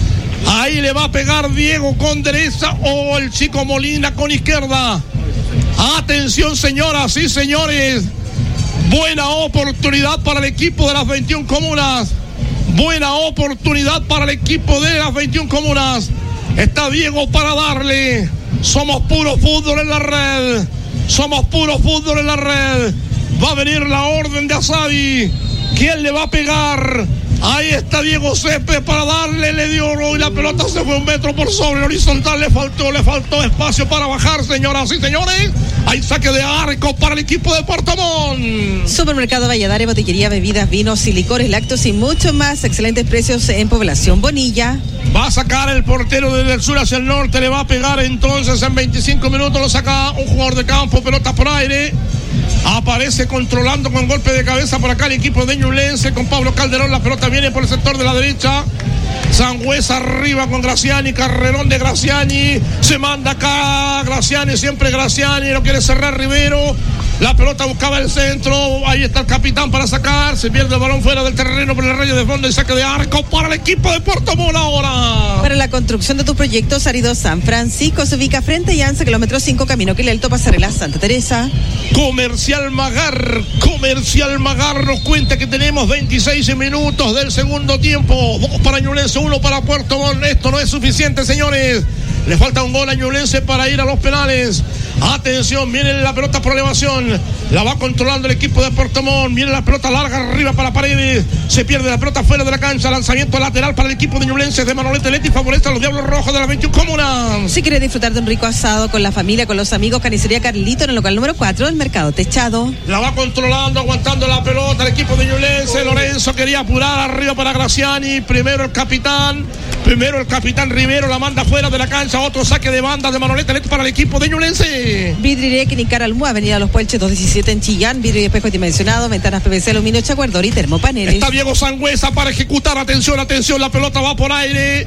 Ahí le va a pegar Diego con derecha o el chico Molina con izquierda. Atención, señoras y señores. Buena oportunidad para el equipo de las 21 comunas. Buena oportunidad para el equipo de las 21 comunas. Está Diego para darle. Somos puro fútbol en la red. Va a venir la orden de Asadi. ¿Quién le va a pegar? Ahí está Diego Céspedes para darle, le dio y la pelota se fue 1 metro por sobre el horizontal, le faltó espacio para bajar, señoras y señores. Hay saque de arco para el equipo de Puerto Montt. Supermercado Valladares, botillería, bebidas, vinos y licores, lácteos y mucho más. Excelentes precios en Población Bonilla. Va a sacar el portero desde el sur hacia el norte, le va a pegar entonces en 25 minutos, lo saca un jugador de campo, pelota por aire. Aparece controlando con golpe de cabeza por acá el equipo de Ñublense con Pablo Calderón. La pelota viene por el sector de la derecha. Sangüesa arriba con Graciani, carrerón de Graciani. Se manda acá Graciani, siempre Graciani. Lo quiere cerrar Rivero. La pelota buscaba el centro. Ahí está el capitán para sacar. Se pierde el balón fuera del terreno por el Reyes de fondo y saque de arco para el equipo de Puerto Montt ahora. Para la construcción de tus proyectos, Árido San Francisco se ubica frente a Llanza, kilómetro 5, Camino Quilelto, Pasarela Santa Teresa. Comercial Magar nos cuenta que tenemos 26 minutos del segundo tiempo. 2 para Ñublense, 1 para Puerto Montt. Esto no es suficiente, señores. Le falta un gol a Ñublense para ir a los penales. Atención, viene la pelota por elevación. La va controlando el equipo de Puerto Montt. Viene la pelota larga arriba para Paredes. Se pierde la pelota fuera de la cancha. Lanzamiento lateral para el equipo de Ñublense de Manolete Leti. Favorece a los Diablos Rojos de las 21 comunas. Si quieres disfrutar de un rico asado con la familia, con los amigos, Carnicería Carlito en el local número 4 del Mercado Techado. La va controlando, aguantando la pelota el equipo de Ñublense. Lorenzo quería apurar arriba para Graciani. Primero el capitán. Primero el capitán Rivero la manda fuera de la cancha. Otro saque de banda de Manolete Leto para el equipo de Ñublense. Vidrier, Nicar Almúa, Avenida Los Puelches 217 en Chillán. Vidrio y espejo dimensionado, ventanas PVC, aluminio, chaguardor y termopaneles. Está Diego Sangüesa para ejecutar. Atención, la pelota va por aire.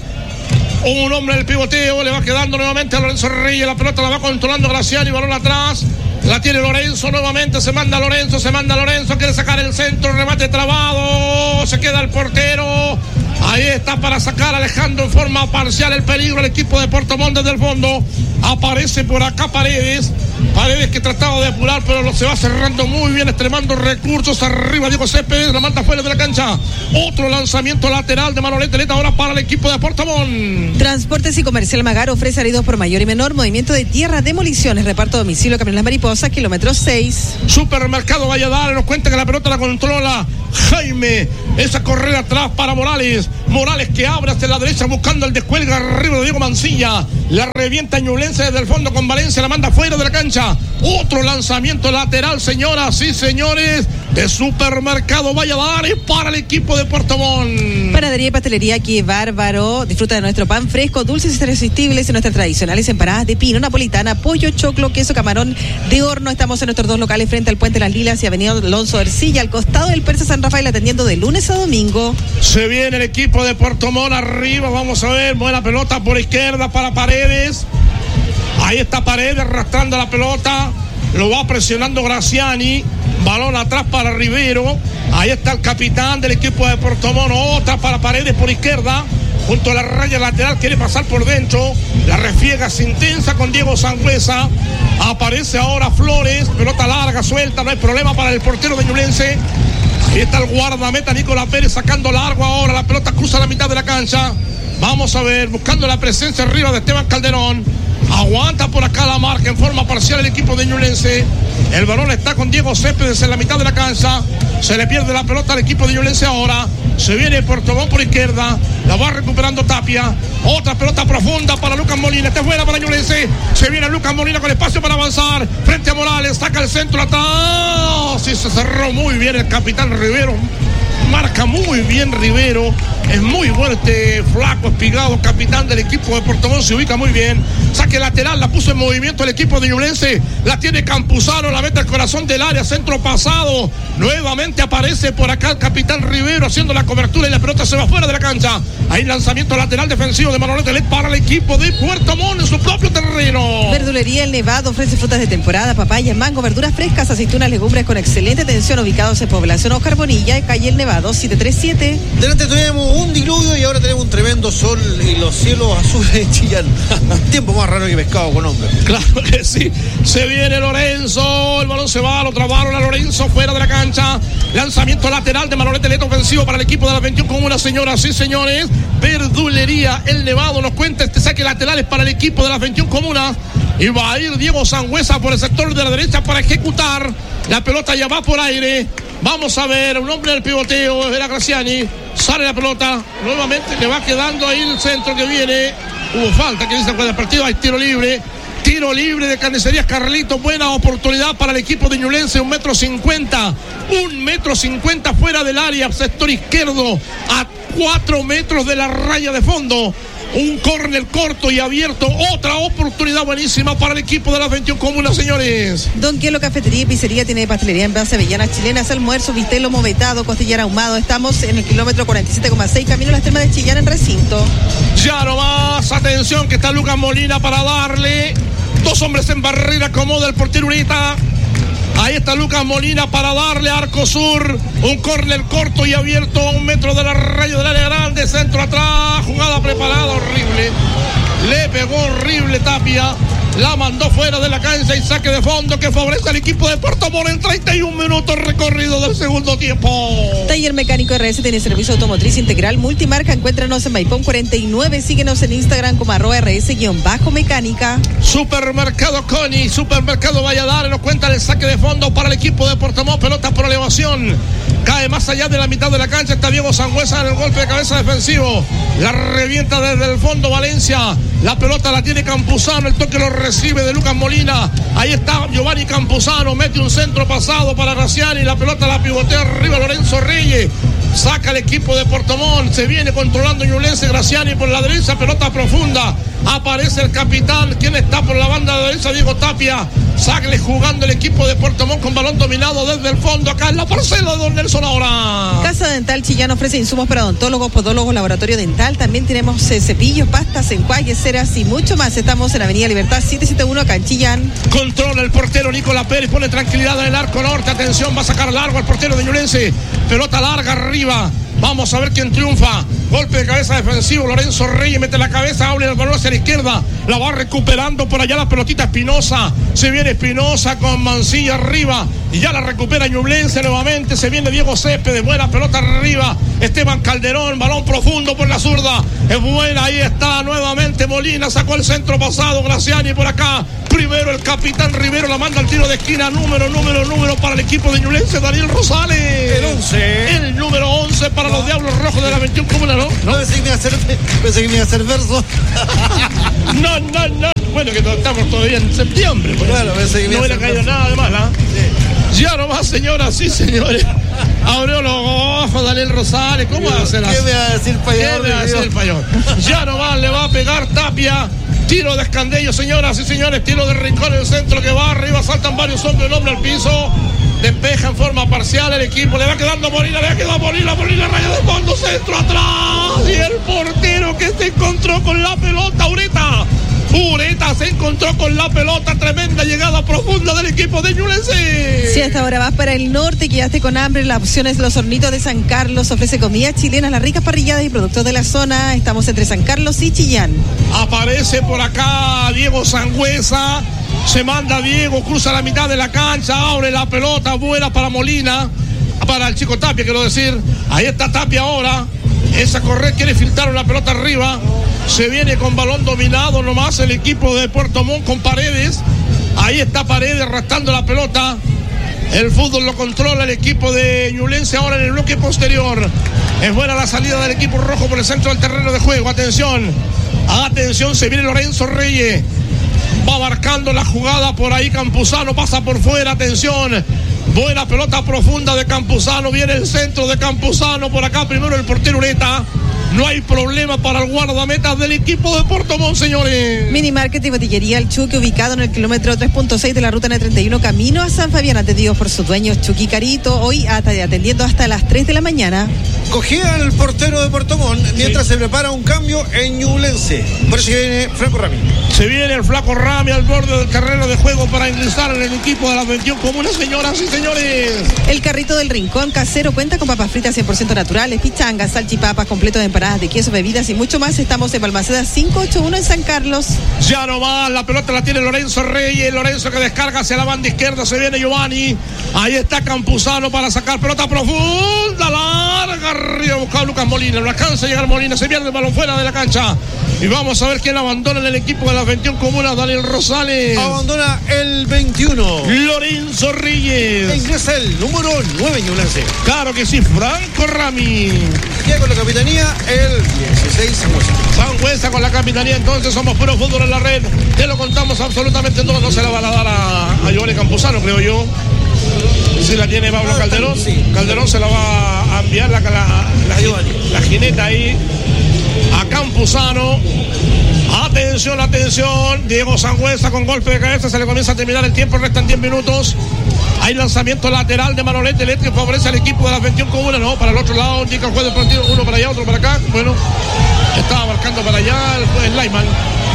Un hombre del pivoteo, le va quedando nuevamente a Lorenzo Reyes. La pelota la va controlando Graciani, balón atrás. La tiene Lorenzo nuevamente, se manda Lorenzo, quiere sacar el centro, remate trabado, se queda el portero. Ahí está para sacar Alejandro en forma parcial el peligro el equipo de Puerto Montt desde el fondo. Aparece por acá Paredes que trataba de apurar, pero se va cerrando muy bien, extremando recursos arriba. Diego Céspedes la manda fuera de la cancha. Otro lanzamiento lateral de Manolete Leto ahora para el equipo de Puerto Montt. Transportes y Comercial Magar ofrece aridos por mayor y menor, movimiento de tierra, demoliciones, reparto a domicilio, Camión Las Mariposas, kilómetro 6. Supermercado Valladares nos cuenta que la pelota la controla Jaime. Esa correa atrás para Morales que abre hacia la derecha buscando el descuelga arriba de Diego Mancilla. La revienta Ñublense desde el fondo con Valencia, la manda fuera de la cancha. Otro lanzamiento lateral, señoras y señores, de Supermercado Valladares para el equipo de Puerto Montt. Panadería y pastelería aquí Bárbaro. Disfruta de nuestro pan fresco, dulces y irresistibles y nuestras tradicionales empanadas de pino, napolitana, pollo, choclo, queso, camarón de horno. Estamos en nuestros dos locales frente al Puente Las Lilas y Avenida Alonso Ercilla, al costado del Persa San Rafael, atendiendo de lunes a domingo. Se viene el equipo de Puerto Montt arriba, vamos a ver, buena pelota por izquierda para Paredes. Ahí está Paredes arrastrando la pelota, lo va presionando Graciani, balón atrás para Rivero. Ahí está el capitán del equipo de Puerto Montt, otra para Paredes por izquierda, junto a la raya lateral, quiere pasar por dentro, la refiega es intensa con Diego Sangüesa. Aparece ahora Flores, pelota larga, suelta, no hay problema para el portero de Ñublense. Ahí está el guardameta Nicolás Pérez sacando largo ahora, la pelota cruza la mitad de la cancha. Vamos a ver, buscando la presencia arriba de Esteban Calderón. Aguanta por acá la marca en forma parcial el equipo de Ñublense. El balón está con Diego Céspedes en la mitad de la cancha. Se le pierde la pelota al equipo de Ñublense ahora. Se viene Puerto Montt por izquierda. La va recuperando Tapia. Otra pelota profunda para Lucas Molina. Está buena para Ñublense. Se viene Lucas Molina con espacio para avanzar. Frente a Morales. Saca el centro atrás. Y se cerró muy bien el capitán Rivero. Marca muy bien Rivero. Es muy bueno este flaco Espigado, capitán del equipo de Puerto Montt. Se ubica muy bien. Saque lateral, la puso en movimiento el equipo de Ñublense. La tiene Campuzano, la mete al corazón del área, centro pasado. Nuevamente aparece por acá el capitán Rivero haciendo la cobertura y la pelota se va fuera de la cancha. Hay lanzamiento lateral defensivo de Manolete Leto para el equipo de Puerto Montt en su propio terreno. Verdulería El Nevado ofrece frutas de temporada, papaya, mango, verduras frescas, aceitunas, legumbres con excelente atención, ubicados en Población Oscar Bonilla, calle El Nevado 737. Delante tenemos un diluvio y ahora tenemos un tremendo sol y los cielos azules de Chillán. Tiempo más raro que pescado con hombre. Claro que sí. Se viene Lorenzo, el balón se va, lo trabaron a Lorenzo fuera de la cancha. Lanzamiento lateral de Manolete Leto ofensivo para el equipo de las 21 con una señora, sí señores. Verdulería El Nevado nos cuenta este saque lateral es para el equipo de las 21 comunas. Y va a ir Diego Sangüesa por el sector de la derecha para ejecutar. La pelota ya va por aire. Vamos a ver, un hombre del pivoteo, era Graciani. Sale la pelota, nuevamente le va quedando ahí el centro que viene. Hubo falta que dice después del partido, hay tiro libre. Tiro libre de Carnicerías Carlitos, buena oportunidad para el equipo de Ñublense, 1,50 m. 1,50 m fuera del área, sector izquierdo, a 4 metros de la raya de fondo. Un córner corto y abierto, otra oportunidad buenísima para el equipo de las 21 comunas, señores. Don Quielo Cafetería y Pizzería tiene pastelería en base avellanas chilenas, almuerzo, bistec, movetado, costillar ahumado. Estamos en el kilómetro 47,6, camino a las Termas de Chillán en recinto. Ya nomás, atención que está Lucas Molina para darle. Dos hombres en barrera, acomoda el portero Urita. Ahí está Lucas Molina para darle arco sur. Un córner corto y abierto a 1 metro de la raya del área grande. Centro atrás. Jugada preparada. Horrible. Le pegó horrible Tapia. La mandó fuera de la cancha y saque de fondo que favorece al equipo de Puerto Montt en 31 minutos recorrido del segundo tiempo. Taller Mecánico RS tiene servicio automotriz integral multimarca. Encuéntranos en Maipón 49. Síguenos en Instagram como @RS_mecánica. Supermercado Coni, Supermercado Valladares nos cuenta el saque de fondo para el equipo de Puerto Montt. Pelota por elevación. Cae más allá de la mitad de la cancha. Está Diego Sangüesa en el golpe de cabeza defensivo. La revienta desde el fondo Valencia. La pelota la tiene Campuzano. El toque lo recibe de Lucas Molina. Ahí está Giovanni Campuzano. Mete un centro pasado para Graciani. La pelota la pivotea arriba Lorenzo Reyes. Saca el equipo de Puerto Montt. Se viene controlando Ñublense. Graciani por la derecha. Pelota profunda. Aparece el capitán. ¿Quién está por la banda derecha? Diego Tapia. Sacle jugando el equipo de Puerto Montt con balón dominado desde el fondo. Acá en la parcela de Don Nelson ahora. Casa Dental Chillán ofrece insumos para odontólogos, podólogos, laboratorio dental. También tenemos cepillos, pastas, enjuagues, ceras y mucho más. Estamos en Avenida Libertad 771 acá en Chillán. Controla el portero Nicolás Pérez. Pone tranquilidad en el arco norte. Atención, va a sacar largo al portero de Ñublense. Pelota larga arriba. Vamos a ver quién triunfa. Golpe de cabeza defensivo. Lorenzo Reyes mete la cabeza. Abre el balón hacia la izquierda. La va recuperando por allá la pelotita Espinosa. Se viene Espinosa con Mancilla arriba. Y ya la recupera Ñublense nuevamente. Se viene Diego Céspedes. Buena pelota arriba. Esteban Calderón. Balón profundo por la zurda. Es buena. Ahí está nuevamente Molina. Sacó el centro pasado. Graciani por acá. Primero el capitán Rivero la manda al tiro de esquina. Número para el equipo de Ñublense. Daniel Rosales. El 11. El número 11 para los Diablos Rojos de la 21 Comuna, ¿no? Pensé que me iba a hacer verso. No. Bueno, que estamos todavía en septiembre. Claro, pensé que no hubiera caído nada de mal, ¿ah? Sí. Ya nomás, señoras y señores. Abrió los ojos Daniel Rosales. ¿Cómo va a hacer así? ¿Qué me va a decir Payón? ¿Qué me va a decir el Payón? Ya nomás le va a pegar Tapia. Tiro de Escandello, señoras y señores. Tiro de Rincón en el centro que va arriba. Saltan varios hombres, el hombre al piso. Despeja en forma parcial el equipo. Le va quedando Molina. Molina, raya de fondo, centro atrás. Y el portero que se encontró con la pelota, Ureta se encontró con la pelota. Tremenda llegada profunda del equipo de Ñublense. Si hasta ahora vas para el norte y quedaste con hambre, la opción es Los Hornitos de San Carlos. Ofrece comida chilena, las ricas parrilladas y productos de la zona. Estamos entre San Carlos y Chillán. Aparece por acá Diego Sangüesa. Se manda Diego, cruza la mitad de la cancha, abre la pelota, vuela para Molina, para el chico Tapia, quiero decir. Ahí está Tapia ahora. Esa correr quiere filtrar una pelota arriba. Se viene con balón dominado nomás el equipo de Puerto Montt con Paredes. Ahí está Paredes arrastrando la pelota. El fútbol lo controla el equipo de Ñublense ahora en el bloque posterior. Es buena la salida del equipo rojo por el centro del terreno de juego. Atención, se viene Lorenzo Reyes. Va marcando la jugada por ahí Campuzano, pasa por fuera, atención. Buena pelota profunda de Campuzano, viene el centro de Campuzano, por acá primero el portero Ureta. No hay problema para el guardameta del equipo de Puerto Montt, señores. Mini Market y Botillería El Chucky, ubicado en el kilómetro 3.6 de la ruta N31, camino a San Fabián, atendido por sus dueños Chucky Carito, hoy atendiendo hasta las 3 de la mañana. Cogía al portero de Puerto Montt mientras se prepara un cambio en Ñublense. Por eso viene Flaco Rami. Se viene el Flaco Rami al borde del terreno de juego para ingresar en el equipo de las 21 comunas, señoras y señores. El carrito del Rincón Casero cuenta con papas fritas 100% naturales, pichangas, salchipapas, completos de empanadas de queso, bebidas y mucho más. Estamos en Balmaceda 581 en San Carlos. Ya nomás, la pelota la tiene Lorenzo Reyes. Lorenzo que descarga hacia la banda izquierda. Se viene Giovanni. Ahí está Campuzano para sacar pelota profunda, larga, arriba. Buscado Lucas Molina. No alcanza a llegar Molina. Se pierde el balón fuera de la cancha. Y vamos a ver quién abandona en el equipo de las 21 comunas. Daniel Rosales. Abandona el 21. Lorenzo Reyes. Ingresa el número 9 Ñublense. Claro que sí, Franco Rami. Ya con la capitanía el 16 Sangüesa con la capitanía. Entonces somos puro fútbol en la red. Te lo contamos absolutamente todo. No se la van a dar a Giovanni Campuzano, creo yo. Si la tiene Pablo Calderón. Sí. Calderón se la va a enviar la jineta ahí a Campuzano. Atención. Diego Sangüesa con golpe de cabeza. Se le comienza a terminar el tiempo. Restan 10 minutos. Hay lanzamiento lateral de Manolete. Que favorece al equipo de las 21 comunas. No, para el otro lado. Indica el juez del partido. Uno para allá, otro para acá. Bueno, estaba marcando para allá el Lyman.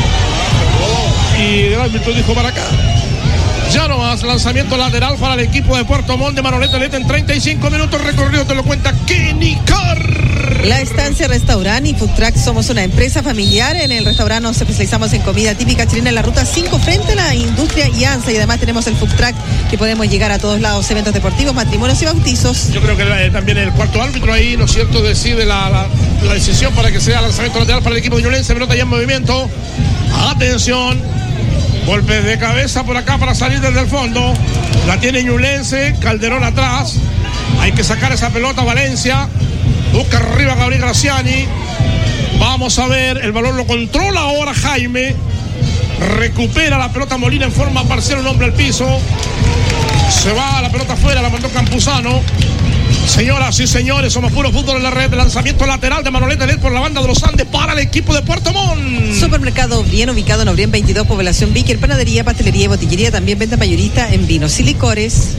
Y el árbitro dijo para acá. Ya no más, lanzamiento lateral para el equipo de Puerto Montt de Manolete Lete en 35 minutos recorrido, te lo cuenta Kenny Carr. La Estancia Restaurante y Food Truck somos una empresa familiar. En el restaurante nos especializamos en comida típica chilena en la ruta 5 frente a la industria IANSA, y además tenemos el Food Truck que podemos llegar a todos lados, eventos deportivos, matrimonios y bautizos. Yo creo que también el cuarto árbitro ahí, ¿no es cierto?, decide la decisión para que sea lanzamiento lateral para el equipo de Ñublense. Pelota ya en movimiento. Atención. Golpe de cabeza por acá para salir desde el fondo. La tiene Ñublense. Calderón atrás. Hay que sacar esa pelota. Valencia. Busca arriba Gabriel Graciani. Vamos a ver. El balón lo controla ahora Jaime. Recupera la pelota Molina en forma parcial. Un hombre al piso. Se va la pelota afuera. La mandó Campuzano. Señoras y señores, somos puro fútbol en la red. Lanzamiento lateral de Manolete Led por la banda de los Andes para el equipo de Puerto Montt. Supermercado Bien, ubicado en Obrien 22, población Víquer, panadería, pastelería y botillería, también venta mayorista en vinos y licores.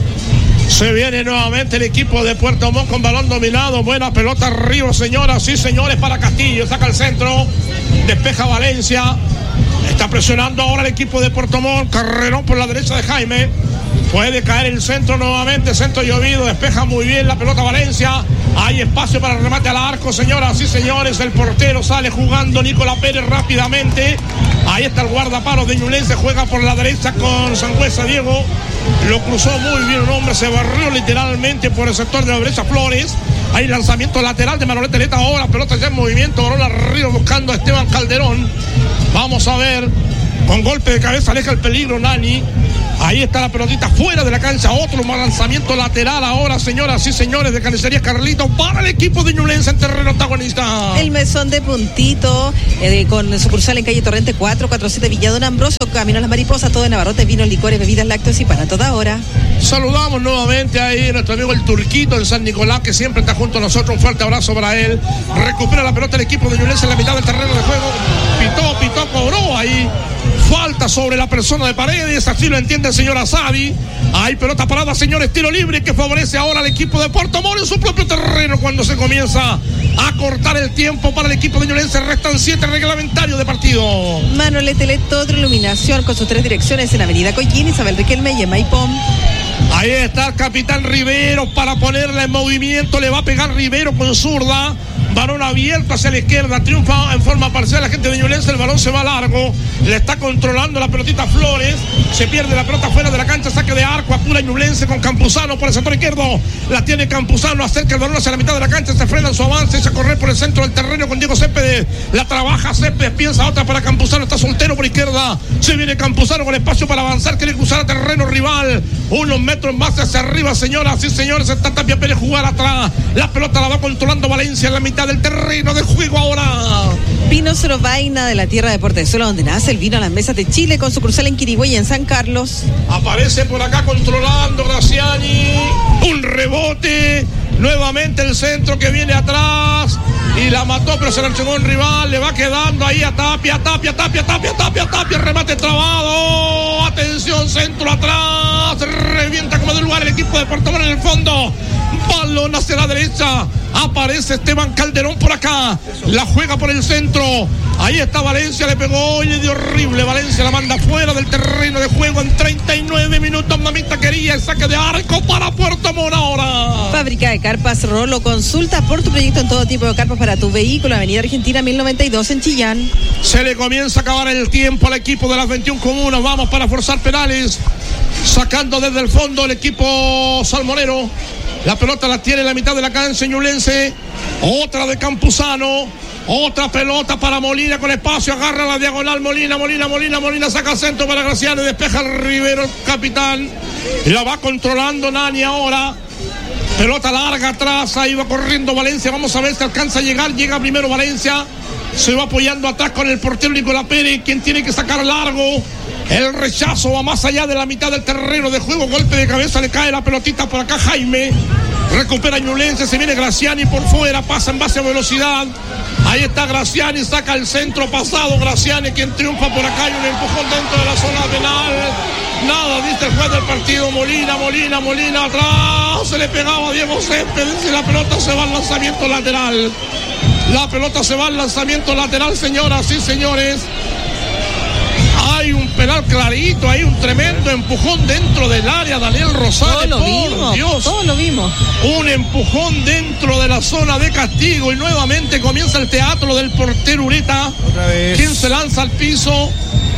Se viene nuevamente el equipo de Puerto Montt con balón dominado. Buena pelota arriba, señoras y señores, para Castillo. Saca el centro, despeja Valencia. Está presionando ahora el equipo de Puerto Montt. Carrerón por la derecha de Jaime. Puede caer el centro nuevamente, centro llovido, despeja muy bien la pelota Valencia. Hay espacio para el remate al arco, señoras y señores. El portero sale jugando Nicolás Pérez rápidamente. Ahí está el guardaparo de Ñublense, juega por la derecha con Sangüesa Diego. Lo cruzó muy bien un hombre, se barrió literalmente por el sector de la derecha Flores. Hay lanzamiento lateral de Manolete Leta ahora, pelota ya en movimiento, Orola arriba buscando a Esteban Calderón. Vamos a ver, con golpe de cabeza aleja el peligro Nani. Ahí está la pelotita fuera de la cancha. Otro lanzamiento lateral ahora, señoras y señores, de Carnicerías Carlito para el equipo de Ñublense en terreno antagonista. El mesón de Puntito, con sucursal en calle Torrente 447 Villadón Ambrosio, camino a las Mariposas, todo en Navarrote, vinos, licores, bebidas, lácteos y para toda hora. Saludamos nuevamente ahí a nuestro amigo el Turquito en San Nicolás, que siempre está junto a nosotros. Un fuerte abrazo para él. Recupera la pelota el equipo de Ñublense en la mitad del terreno de juego. Pitó, cobró ahí. Falta sobre la persona de Paredes, así lo entiende el señor Asadi. Hay pelota parada, señores, tiro libre que favorece ahora al equipo de Puerto Montt en su propio terreno cuando se comienza a cortar el tiempo para el equipo de Ñublense. Restan 7 reglamentarios de partido. Manolete Led, toda iluminación con sus 3 direcciones en Avenida Coyín, Isabel Riquelme y en Maipón. Ahí está el capitán Rivero para ponerla en movimiento. Le va a pegar Rivero con zurda. Balón abierto hacia la izquierda, triunfa en forma parcial la gente de Ñublense, el balón se va largo, le está controlando la pelotita Flores, se pierde la pelota fuera de la cancha, saque de arco, apura Ñublense con Campuzano por el sector izquierdo, la tiene Campuzano, acerca el balón hacia la mitad de la cancha, se frena en su avance, echa a correr por el centro del terreno con Diego Céspedes, la trabaja Céspedes, piensa otra para Campuzano, está soltero por izquierda, se viene Campuzano con espacio para avanzar, quiere cruzar a terreno rival, unos metros más hacia arriba, señoras y señores, está Tapia Pérez jugar atrás, la pelota la va controlando Valencia en la mitad del terreno de juego ahora. Vino Sorobaina de la tierra de Portezuelo, donde nace el vino a las mesas de Chile, con sucursal en Quirigüey y en San Carlos. Aparece por acá controlando Graciani, un rebote, nuevamente el centro que viene atrás y la mató, pero se la entregó un rival, le va quedando ahí a Tapia, remate trabado, atención, centro atrás, revienta como de lugar el equipo de Puerto Montt en el fondo, balón hacia la derecha, aparece Esteban Calderón por acá, la juega por el centro, ahí está Valencia, le pegó y le dio horrible, Valencia la manda fuera del terreno de juego en 39 minutos, mamita quería el saque de arco para Puerto Montt ahora. Fábrica de Carpas Rolo, consulta por tu proyecto en todo tipo de carpas para tu vehículo, Avenida Argentina 1092 en Chillán. Se le comienza a acabar el tiempo al equipo de las 21 comunas, vamos para forzar penales, sacando desde el fondo el equipo salmonero. La pelota la tiene en la mitad de la cancha Ñublense. Otra de Campuzano. Otra pelota para Molina con espacio. Agarra la diagonal Molina. Saca centro para Graciano. Despeja el Rivero, el capitán. La va controlando Nani ahora. Pelota larga atrás. Ahí va corriendo Valencia. Vamos a ver si alcanza a llegar. Llega primero Valencia. Se va apoyando atrás con el portero Nicolás Pérez, quien tiene que sacar largo. El rechazo va más allá de la mitad del terreno de juego. Golpe de cabeza, le cae la pelotita por acá Jaime. Recupera Ñublense, se viene Graciani por fuera, pasa en base a velocidad. Ahí está Graciani, saca el centro pasado. Graciani quien triunfa por acá, hay un empujón dentro de la zona penal. Nada, dice el juez del partido. Molina atrás. Se le pegaba a Diego Céspedes y la pelota se va al lanzamiento lateral. La pelota se va al lanzamiento lateral, señoras y señores. Hay un penal clarito, hay un tremendo empujón dentro del área, Daniel Rosales. Todos lo vimos. Un empujón dentro de la zona de castigo y nuevamente comienza el teatro del portero Ureta. Otra vez. ¿Quién se lanza al piso?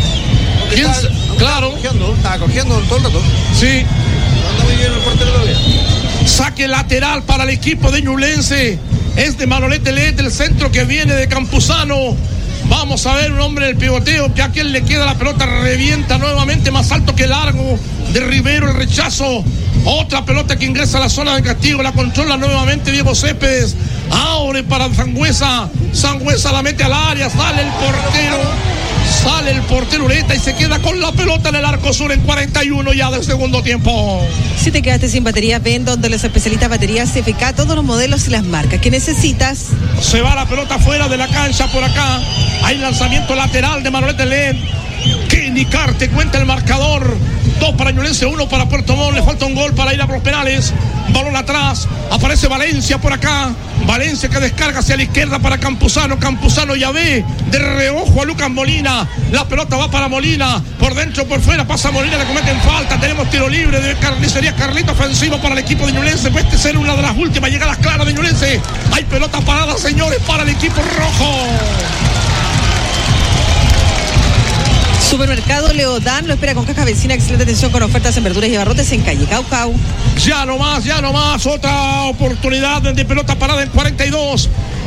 Claro. Estaba cogiendo todo el rato. Sí. Anda muy bien el portero todavía. Saque lateral para el equipo de Ñublense. Es de Manolete Led, el centro que viene de Campuzano. Vamos a ver un hombre en el pivoteo, que a quien le queda la pelota, revienta nuevamente más alto que largo. De Rivero el rechazo. Otra pelota que ingresa a la zona de castigo, la controla nuevamente Diego Céspedes. Abre para Sangüesa. Sangüesa la mete al área, sale el portero. Sale el portero Ureta y se queda con la pelota en el arco sur en 41 ya del segundo tiempo. Si te quedaste sin batería, ven donde los especialistas baterías CFK, todos los modelos y las marcas que necesitas. Se va la pelota fuera de la cancha por acá. Hay lanzamiento lateral de Manuel Telén. Kenny Carte cuenta el marcador. 2 para Ñublense, 1 para Puerto Montt. Le falta un gol para ir a los penales. Balón atrás. Aparece Valencia por acá. Valencia que descarga hacia la izquierda para Campuzano. Campuzano ya ve de reojo a Lucas Molina. La pelota va para Molina. Por dentro, por fuera. Pasa Molina, le cometen falta. Tenemos tiro libre de Carnicería Carlito, ofensivo para el equipo de Ñublense. Puede ser una de las últimas llegadas claras de Ñublense. Hay pelota parada, señores, para el equipo rojo. Supermercado Leodán lo espera con caja vecina, excelente atención con ofertas en verduras y abarrotes en calle Caucau. Ya no más, otra oportunidad de pelota parada en 42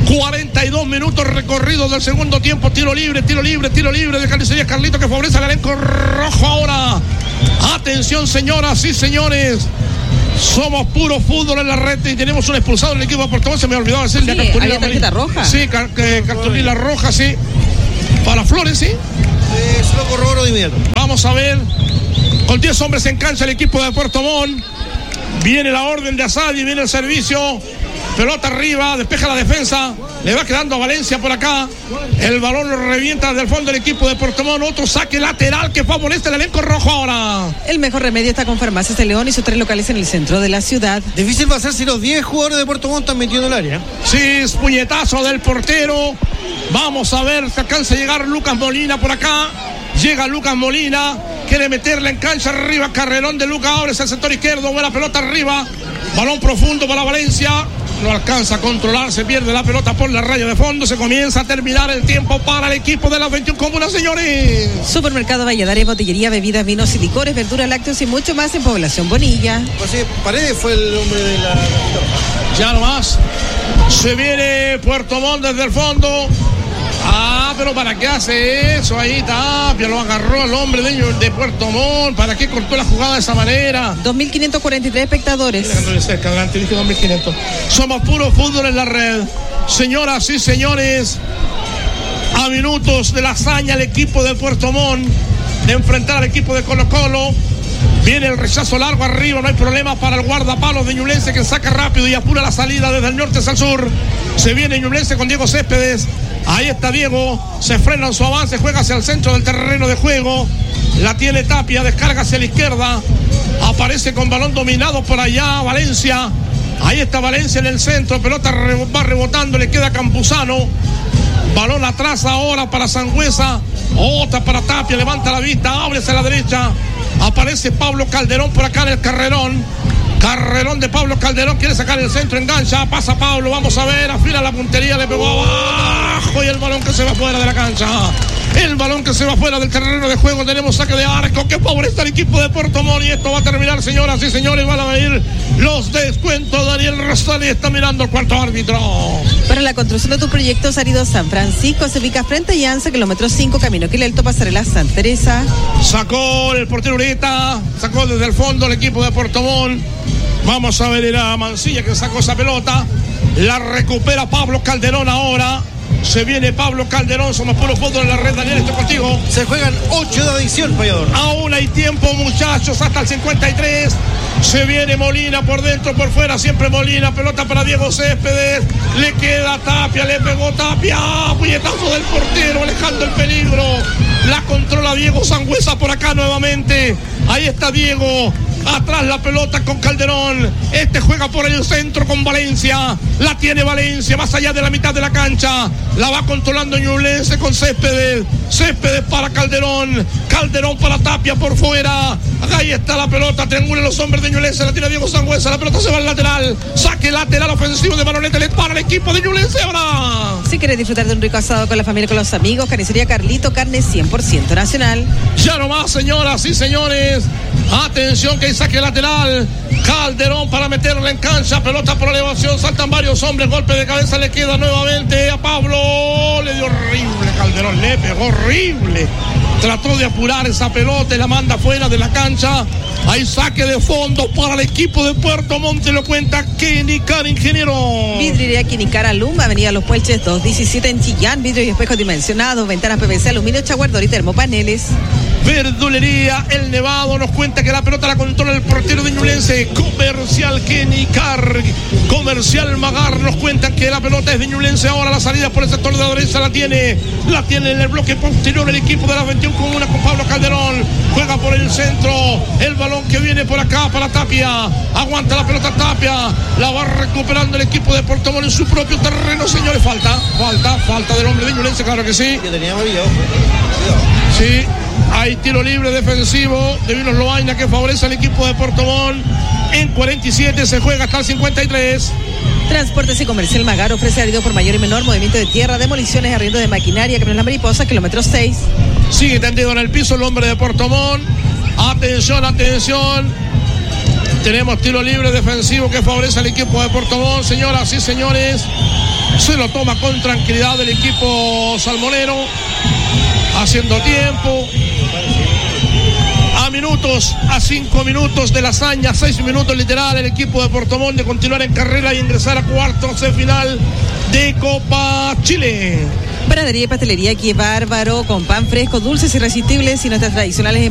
minutos recorridos del segundo tiempo. Tiro libre de Carnicería Carlito que favorece al elenco rojo ahora. Atención, señoras y señores. Somos puro fútbol en la red y tenemos un expulsado en el equipo de Puerto Montt. Se me olvidó decirle a Cartulina. ¿Había tarjeta roja? Sí, cartulina roja, sí. Para Flores, sí. Lo corroboro de inmediato. Vamos a ver. Con 10 hombres en cancha el equipo de Puerto Montt. Viene la orden de Asadi, viene el servicio. Pelota arriba, despeja la defensa. Le va quedando a Valencia por acá. El balón lo revienta desde el fondo del equipo de Puerto Montt. Otro saque lateral que favorece el elenco rojo ahora. El mejor remedio está con Farmacias de León y sus 3 locales en el centro de la ciudad. Difícil va a ser si los 10 jugadores de Puerto Montt están metiendo el área. Sí, es puñetazo del portero. Vamos a ver si alcanza a llegar Lucas Molina por acá. Llega Lucas Molina, quiere meterla en cancha arriba, carrerón de Lucas, abre el sector izquierdo, buena pelota arriba, balón profundo para Valencia, no alcanza a controlar, se pierde la pelota por la raya de fondo, se comienza a terminar el tiempo para el equipo de las 21 comunas, señores. Supermercado Valladares, botillería, bebidas, vinos y licores, verduras, lácteos y mucho más en Población Bonilla. Pues sí, Paredes fue el hombre de la... Ya nomás, se viene Puerto Montt desde el fondo. Pero ¿para qué hace eso? Ahí Tapia lo agarró al hombre de Puerto Montt. ¿Para qué cortó la jugada de esa manera? 2.543 espectadores. Cerca, adelante, dije 2.500. Somos puro fútbol en la red. Señoras y señores, a minutos de la hazaña el equipo de Puerto Montt de enfrentar al equipo de Colo Colo. Viene el rechazo largo arriba, no hay problema para el guardapalos de Ñublense que saca rápido y apura la salida desde el norte hacia el sur. Se viene Ñublense con Diego Céspedes. Ahí está Diego, se frena en su avance, juega hacia el centro del terreno de juego. La tiene Tapia, descarga hacia la izquierda. Aparece con balón dominado por allá Valencia. Ahí está Valencia en el centro, pelota va rebotando, le queda Campuzano. Balón atrás ahora para Sangüesa. Otra para Tapia, levanta la vista, abre hacia la derecha. Aparece Pablo Calderón por acá en el carrerón. Carrerón de Pablo Calderón, quiere sacar el centro, engancha, pasa Pablo, vamos a ver, afila la puntería, le pegó abajo y el balón que se va fuera de la cancha. El balón que se va fuera del terreno de juego, tenemos saque de arco que favorece al equipo de Puerto Montt y esto va a terminar, señoras y señores, van a venir los descuentos. Daniel Rosales está mirando al cuarto árbitro. Para la construcción de tu proyecto, Sarido San Francisco se ubica frente a Yance, kilómetro 5, Camino Quilelto, Pasarela Santa Teresa. Sacó el portero Ureta, sacó desde el fondo el equipo de Puerto Montt. Vamos a ver, era Mancilla que sacó esa pelota. La recupera Pablo Calderón ahora. Se viene Pablo Calderón, somos puro fútbol en la red. Daniel, estoy contigo. Se juegan 8 de adición, Payador. Aún hay tiempo, muchachos, hasta el 53. Se viene Molina por dentro, por fuera, siempre Molina. Pelota para Diego Céspedes. Le queda Tapia, le pegó Tapia. Puñetazo del portero, alejando el peligro. La controla Diego Sangüesa por acá nuevamente. Ahí está Diego. Atrás la pelota con Calderón. Este juega por el centro con Valencia. La tiene Valencia, más allá de la mitad de la cancha. La va controlando Ñublense con Céspedes. Céspedes para Calderón. Calderón para Tapia por fuera. Ahí está la pelota. Triangulan los hombres de Ñublense. La tiene Diego Sangüesa. La pelota se va al lateral. Saque lateral ofensivo de Manolete para el equipo de Ñublense ahora. Si quieres disfrutar de un rico asado con la familia y con los amigos, Carnicería Carlito, carne 100% nacional. Ya nomás, señoras y señores. Atención que hay saque lateral. Calderón para meterla en cancha. Pelota por elevación. Saltan varios hombres. Golpe de cabeza le queda nuevamente a Pablo. Le dio horrible Calderón. Le pegó horrible. Trató de apurar esa pelota y la manda fuera de la cancha. Hay saque de fondo para el equipo de Puerto Montt, lo cuenta Kenny Car, ingeniero. Vidriería Quinicar Alum, Avenida Los Puelches 217 en Chillán, vidrio y espejos dimensionados, ventanas PVC, aluminio, chaguardor y termopaneles. Verdulería El Nevado nos cuenta que la pelota la controla el portero de Ñublense. Comercial Kenny Car, Comercial Magar nos cuentan que la pelota es de Ñublense. Ahora la salida por el sector de la derecha la tiene en el bloque posterior el equipo de la 21 con una con Pablo Calderón. Juega por el centro, el balón que viene por acá para Tapia. Aguanta la pelota Tapia, la va recuperando el equipo de Puerto Montt en su propio terreno, señores. Falta del hombre de Ñublense, claro que sí. Que tenía amarillo. Sí. Hay tiro libre defensivo de Vinos Loaina que favorece al equipo de Puerto Montt. En 47 se juega hasta el 53. Transportes y Comercial Magar ofrece arriendo por mayor y menor, movimiento de tierra, demoliciones, arriendo de maquinaria, camiones La Mariposa, kilómetro 6. Sigue tendido en el piso el hombre de Puerto Montt. Atención. Tenemos tiro libre defensivo que favorece al equipo de Puerto Montt. Señoras y señores, se lo toma con tranquilidad el equipo salmonero. Haciendo tiempo. A 5 minutos de la hazaña, 6 minutos literal, el equipo de Puerto Montt de continuar en carrera y ingresar a cuartos de final de Copa Chile. Panadería y pastelería Qué Bárbaro, con pan fresco, dulces irresistibles y nuestras tradicionales